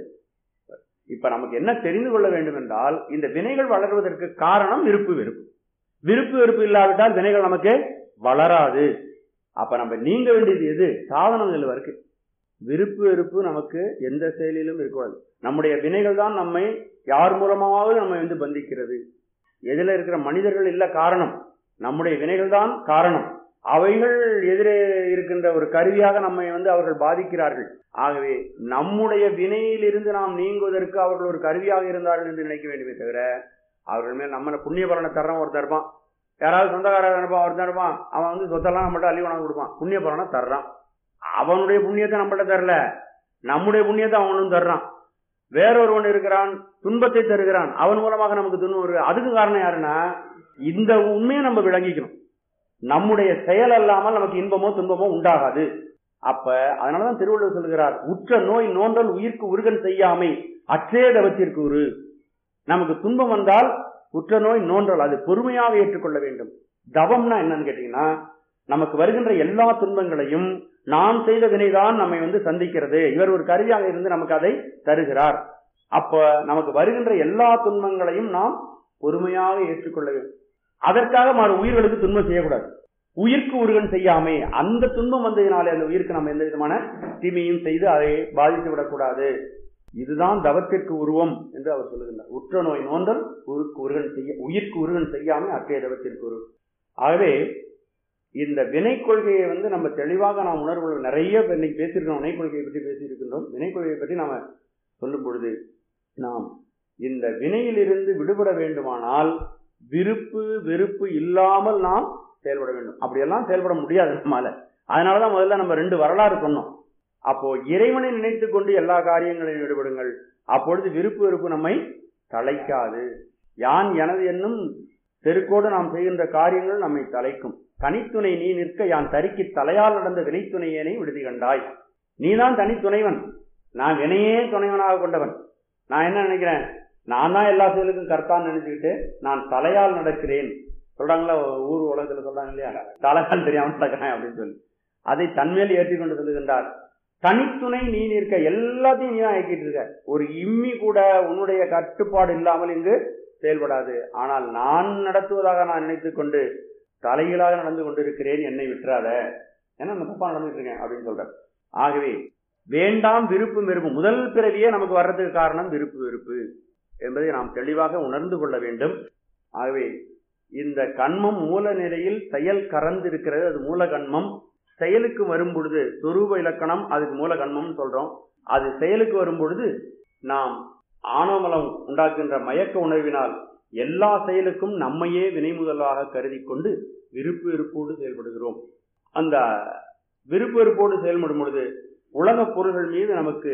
Speaker 5: இப்ப நமக்கு என்ன தெரிந்து கொள்ள வேண்டும் என்றால், இந்த வினைகள் வளர்வதற்கு காரணம் விருப்பு வெறுப்பு. விருப்பு வெறுப்பு இல்லாவிட்டால் வினைகள் நமக்கு வளராது. அப்ப நம்ம நீங்க வேண்டியது எது? சாதனங்கள் இருக்கு. விருப்பு வெறுப்பு நமக்கு எந்த செயலிலும் இருக்கக்கூடாது. நம்முடைய வினைகள் தான் நம்மை யார் மூலமாவது நம்மை வந்து பந்திக்கிறது. எதில் இருக்கிற மனிதர்கள் இல்ல காரணம், நம்முடைய வினைகள் தான் காரணம். அவைகள் எதிரே இருக்கின்ற ஒரு கருவியாக நம்மை வந்து அவர்கள் பாதிக்கிறார்கள். ஆகவே நம்முடைய வினையிலிருந்து நாம் நீங்குவதற்கு அவர்கள் ஒரு கருவியாக இருந்தார்கள் என்று நினைக்க வேண்டுமே தவிர, அவர்கள் மேல் நம்ம புண்ணிய பலனை தர்றோம். ஒருத்தர் இருப்பான், யாராவது சொந்தக்காரர் இருப்பான், ஒருத்தர் இருப்பான், அவன் வந்து சொத்தெல்லாம் நம்மள்ட்ட அள்ளி உணவு கொடுப்பான், புண்ணிய பலனை தர்றான். அவனுடைய புண்ணியத்தை நம்மள்ட்ட தரல, நம்முடைய புண்ணியத்தை அவனும் தர்றான். வேறொருவன் இருக்கிறான், துன்பத்தை தருகிறான், அவன் மூலமாக நமக்கு துன்பம் வருது. அதுக்கு காரணம் யாருன்னா, இந்த உண்மையை நம்ம விளங்கிக்கணும். நம்முடைய செயல் அல்லாமல் நமக்கு இன்பமோ துன்பமோ உண்டாகாது. அப்ப அதனாலதான் திருவள்ளுவர் சொல்கிறார், உற்ற நோய் நோன்றல் உயிர்க்கு உருகன் செய்யாமை அற்றே தவத்திற்கு உரு. நமக்கு துன்பம் வந்தால் உற்ற நோய் நோன்றல், அது பொறுமையாக ஏற்றுக்கொள்ள வேண்டும். தவம்னா என்னன்னு கேட்டீங்கன்னா, நமக்கு வருகின்ற எல்லா துன்பங்களையும் நாம் செய்த வினைதான் நம்மை வந்து சந்திக்கிறது. இவர் ஒரு கருவியாக இருந்து நமக்கு அதை தருகிறார். அப்ப நமக்கு வருகின்ற எல்லா துன்பங்களையும் நாம் பொறுமையாக ஏற்றுக்கொள்ள வேண்டும். அதற்காக மாறு உயிர்களுக்கு துன்பம் செய்யக்கூடாது. உயிர்க்கு உருகன் செய்யாமை, அந்த துன்பம் வந்ததினாலே அந்த உயிருக்கு நம்ம எந்த விதமான தீமையும் செய்து அதை பாதித்து விடக்கூடாது. இதுதான் தவத்திற்கு உருவம் என்று அவர் சொல்லுகின்றார். உற்ற நோய் நோன்றல் உயிர்க்கு உருகன் செய்ய உயிர்க்கு உருகன் செய்யாமை அற்றைய தவத்திற்கு உருவம். ஆகவே இந்த வினை கொள்கையை வந்து நம்ம தெளிவாக நாம் உணர்வு நிறைய இன்னைக்கு பேசியிருக்கோம். வினை கொள்கையை பற்றி பேசியிருக்கின்றோம். வினை கொள்கையை பற்றி நாம சொல்லும் பொழுது, நாம் இந்த வினையிலிருந்து விடுபட வேண்டுமானால் விருப்பு வெறுப்பு இல்லாமல் நாம் செயல்பட வேண்டும். அப்படியெல்லாம் செயல்பட முடியாது நம்மால. அதனாலதான் முதல்ல நம்ம ரெண்டு வரலாறு சொன்னோம். அப்போ இறைவனை நினைத்து கொண்டு எல்லா காரியங்களையும் ஈடுபடுங்கள். அப்பொழுது விருப்பு வெறுப்பு நம்மை தலைக்காது. யான் எனது என்னும் தெருக்கோடு நாம் செய்கின்ற காரியங்கள் நம்மை தலைக்கும். தனித்துணை நீ நிற்க யான் தரிக்கு தலையால் நடந்த வினைத்துணையனை விடுதி கண்டாய். நீதான் தனித்துணைவன், நான் வினையே துணைவனாக கொண்டவன். நான் என்ன நினைக்கிறேன், நான் தான் எல்லா செயலுக்கும் கர்த்தான்னு நினைச்சுக்கிட்டு நான் தலையால் நடக்கிறேன். சொல்றாங்களா ஊர் உலகத்துல சொல்றாங்க இல்லையா, தலையால் தெரியாம நடக்கிறேன் அப்படின்னு சொல்லி அதை தன்மேல் ஏற்றிக்கொண்டு சொல்லுகின்றார். தனித்துணை நீ நிற்க, எல்லாத்தையும் நீ தான் இயக்கிட்டு இருக்க. ஒரு இம்மி கூட உன்னுடைய கட்டுப்பாடு இல்லாமல் இங்கு செயல்படாது. ஆனால் நான் நடத்துவதாக நான் நினைத்துக் கொண்டு தலைகளாக நடந்து கொண்டிருக்கிறேன், என்னை விட்டுறாத, ஏன்னா நான் தப்பா நடந்துட்டு இருக்கேன் அப்படின்னு சொல்ற. ஆகவே வேண்டாம் விருப்பு வெறுப்பு. முதல் பிறவியே நமக்கு வர்றதுக்கு காரணம் விருப்பு வெறுப்பு என்பதை நாம் தெளிவாக உணர்ந்து கொள்ள வேண்டும். ஆகவே இந்த கண்மம் மூல நிலையில் செயல் கறந்து இருக்கிறது, அது மூல கண்மம். செயலுக்கு வரும் பொழுது சொரூப இலக்கணம், அதுக்கு மூல கண்மம் சொல்றோம். அது செயலுக்கு வரும் பொழுது நாம் ஆணவமலம் உண்டாக்குகின்ற மயக்க உணர்வினால் எல்லா செயலுக்கும் நம்மையே வினை முதலாக கருதி கொண்டு விருப்பு வெறுப்போடு செயல்படுகிறோம். அந்த விருப்பு வெறுப்போடு செயல்படும் பொழுது உலகப் பொருள்கள் மீது நமக்கு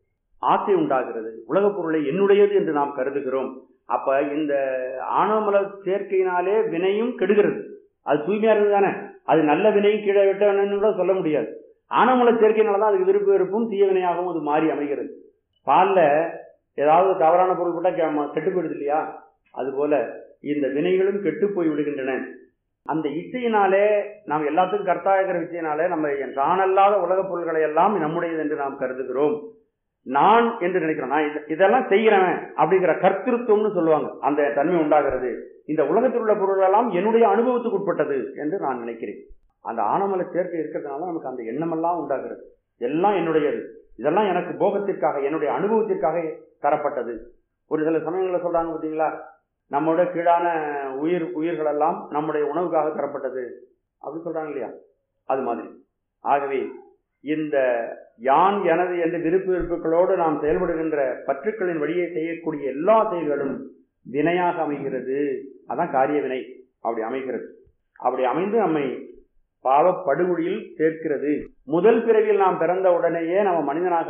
Speaker 5: ஆசை உண்டாகிறது. உலகப் பொருளை என்னுடையது என்று நாம் கருதுகிறோம். அப்ப இந்த ஆணவமல சேர்க்கையினாலே வினையும் கெடுகிறது. அது தூய்மையா இருந்து தானே, அது நல்ல வினையும் கீழே விட்டவனு கூட சொல்ல முடியாது. ஆணவமல சேர்க்கையினாலதான் அதுக்கு விருப்பு வெறுப்பும் தீய வினையாகவும் அது மாறி அமைகிறது. பால்ல ஏதாவது தவறான பொருள் போட்டா கெட்டு போயிடுது இல்லையா, அதுபோல இந்த வினைகளும் கெட்டு போய் விடுகின்றன. அந்த இச்சையினாலே நாம் எல்லாத்துக்கும் கர்த்தா இருக்கிற இச்சையினாலே நம்ம தானல்லாத உலகப் பொருள்களை எல்லாம் நம்முடையது என்று நாம் கருதுகிறோம். நான் என்று நினைக்கிறோம், நான் இதெல்லாம் செய்கிறவன் அப்படிங்கிற கர்த்திருவம்னு சொல்லுவாங்க. அந்த தன்மை உண்டாகிறது. இந்த உலகத்தில் உள்ள பொருள்கள் எல்லாம் என்னுடைய அனுபவத்துக்கு உட்பட்டது என்று நான் நினைக்கிறேன். அந்த ஆணவமல சேர்க்கை இருக்கிறதுனால நமக்கு அந்த எண்ணமெல்லாம் உண்டாகிறது. எல்லாம் என்னுடையது, இதெல்லாம் எனக்கு போகத்திற்காக என்னுடைய அனுபவத்திற்காக தரப்பட்டது. ஒரு சில சமயங்களில் சொல்றாங்க பார்த்தீங்களா, நம்மளோட கீழான உயிர் உயிர்கள் எல்லாம் நம்முடைய உணவுக்காக தரப்பட்டது அப்படி சொல்றாங்க இல்லையா, அது மாதிரி. ஆகவே இந்த யான் எனது என்ற விருப்பு விருப்புகளோடு நாம் செயல்படுகின்ற பற்றுக்களின் வழியை செய்யக்கூடிய எல்லா செயல்களும் வினையாக அமைகிறது. அதான் காரிய வினை. அப்படி அமைகிறது. அப்படி அமைந்து நம்மை பாவ படுகொலியில் சேர்க்கிறது. முதல் பிறவியில் நாம் பிறந்த உடனேயே நம்ம மனிதனாக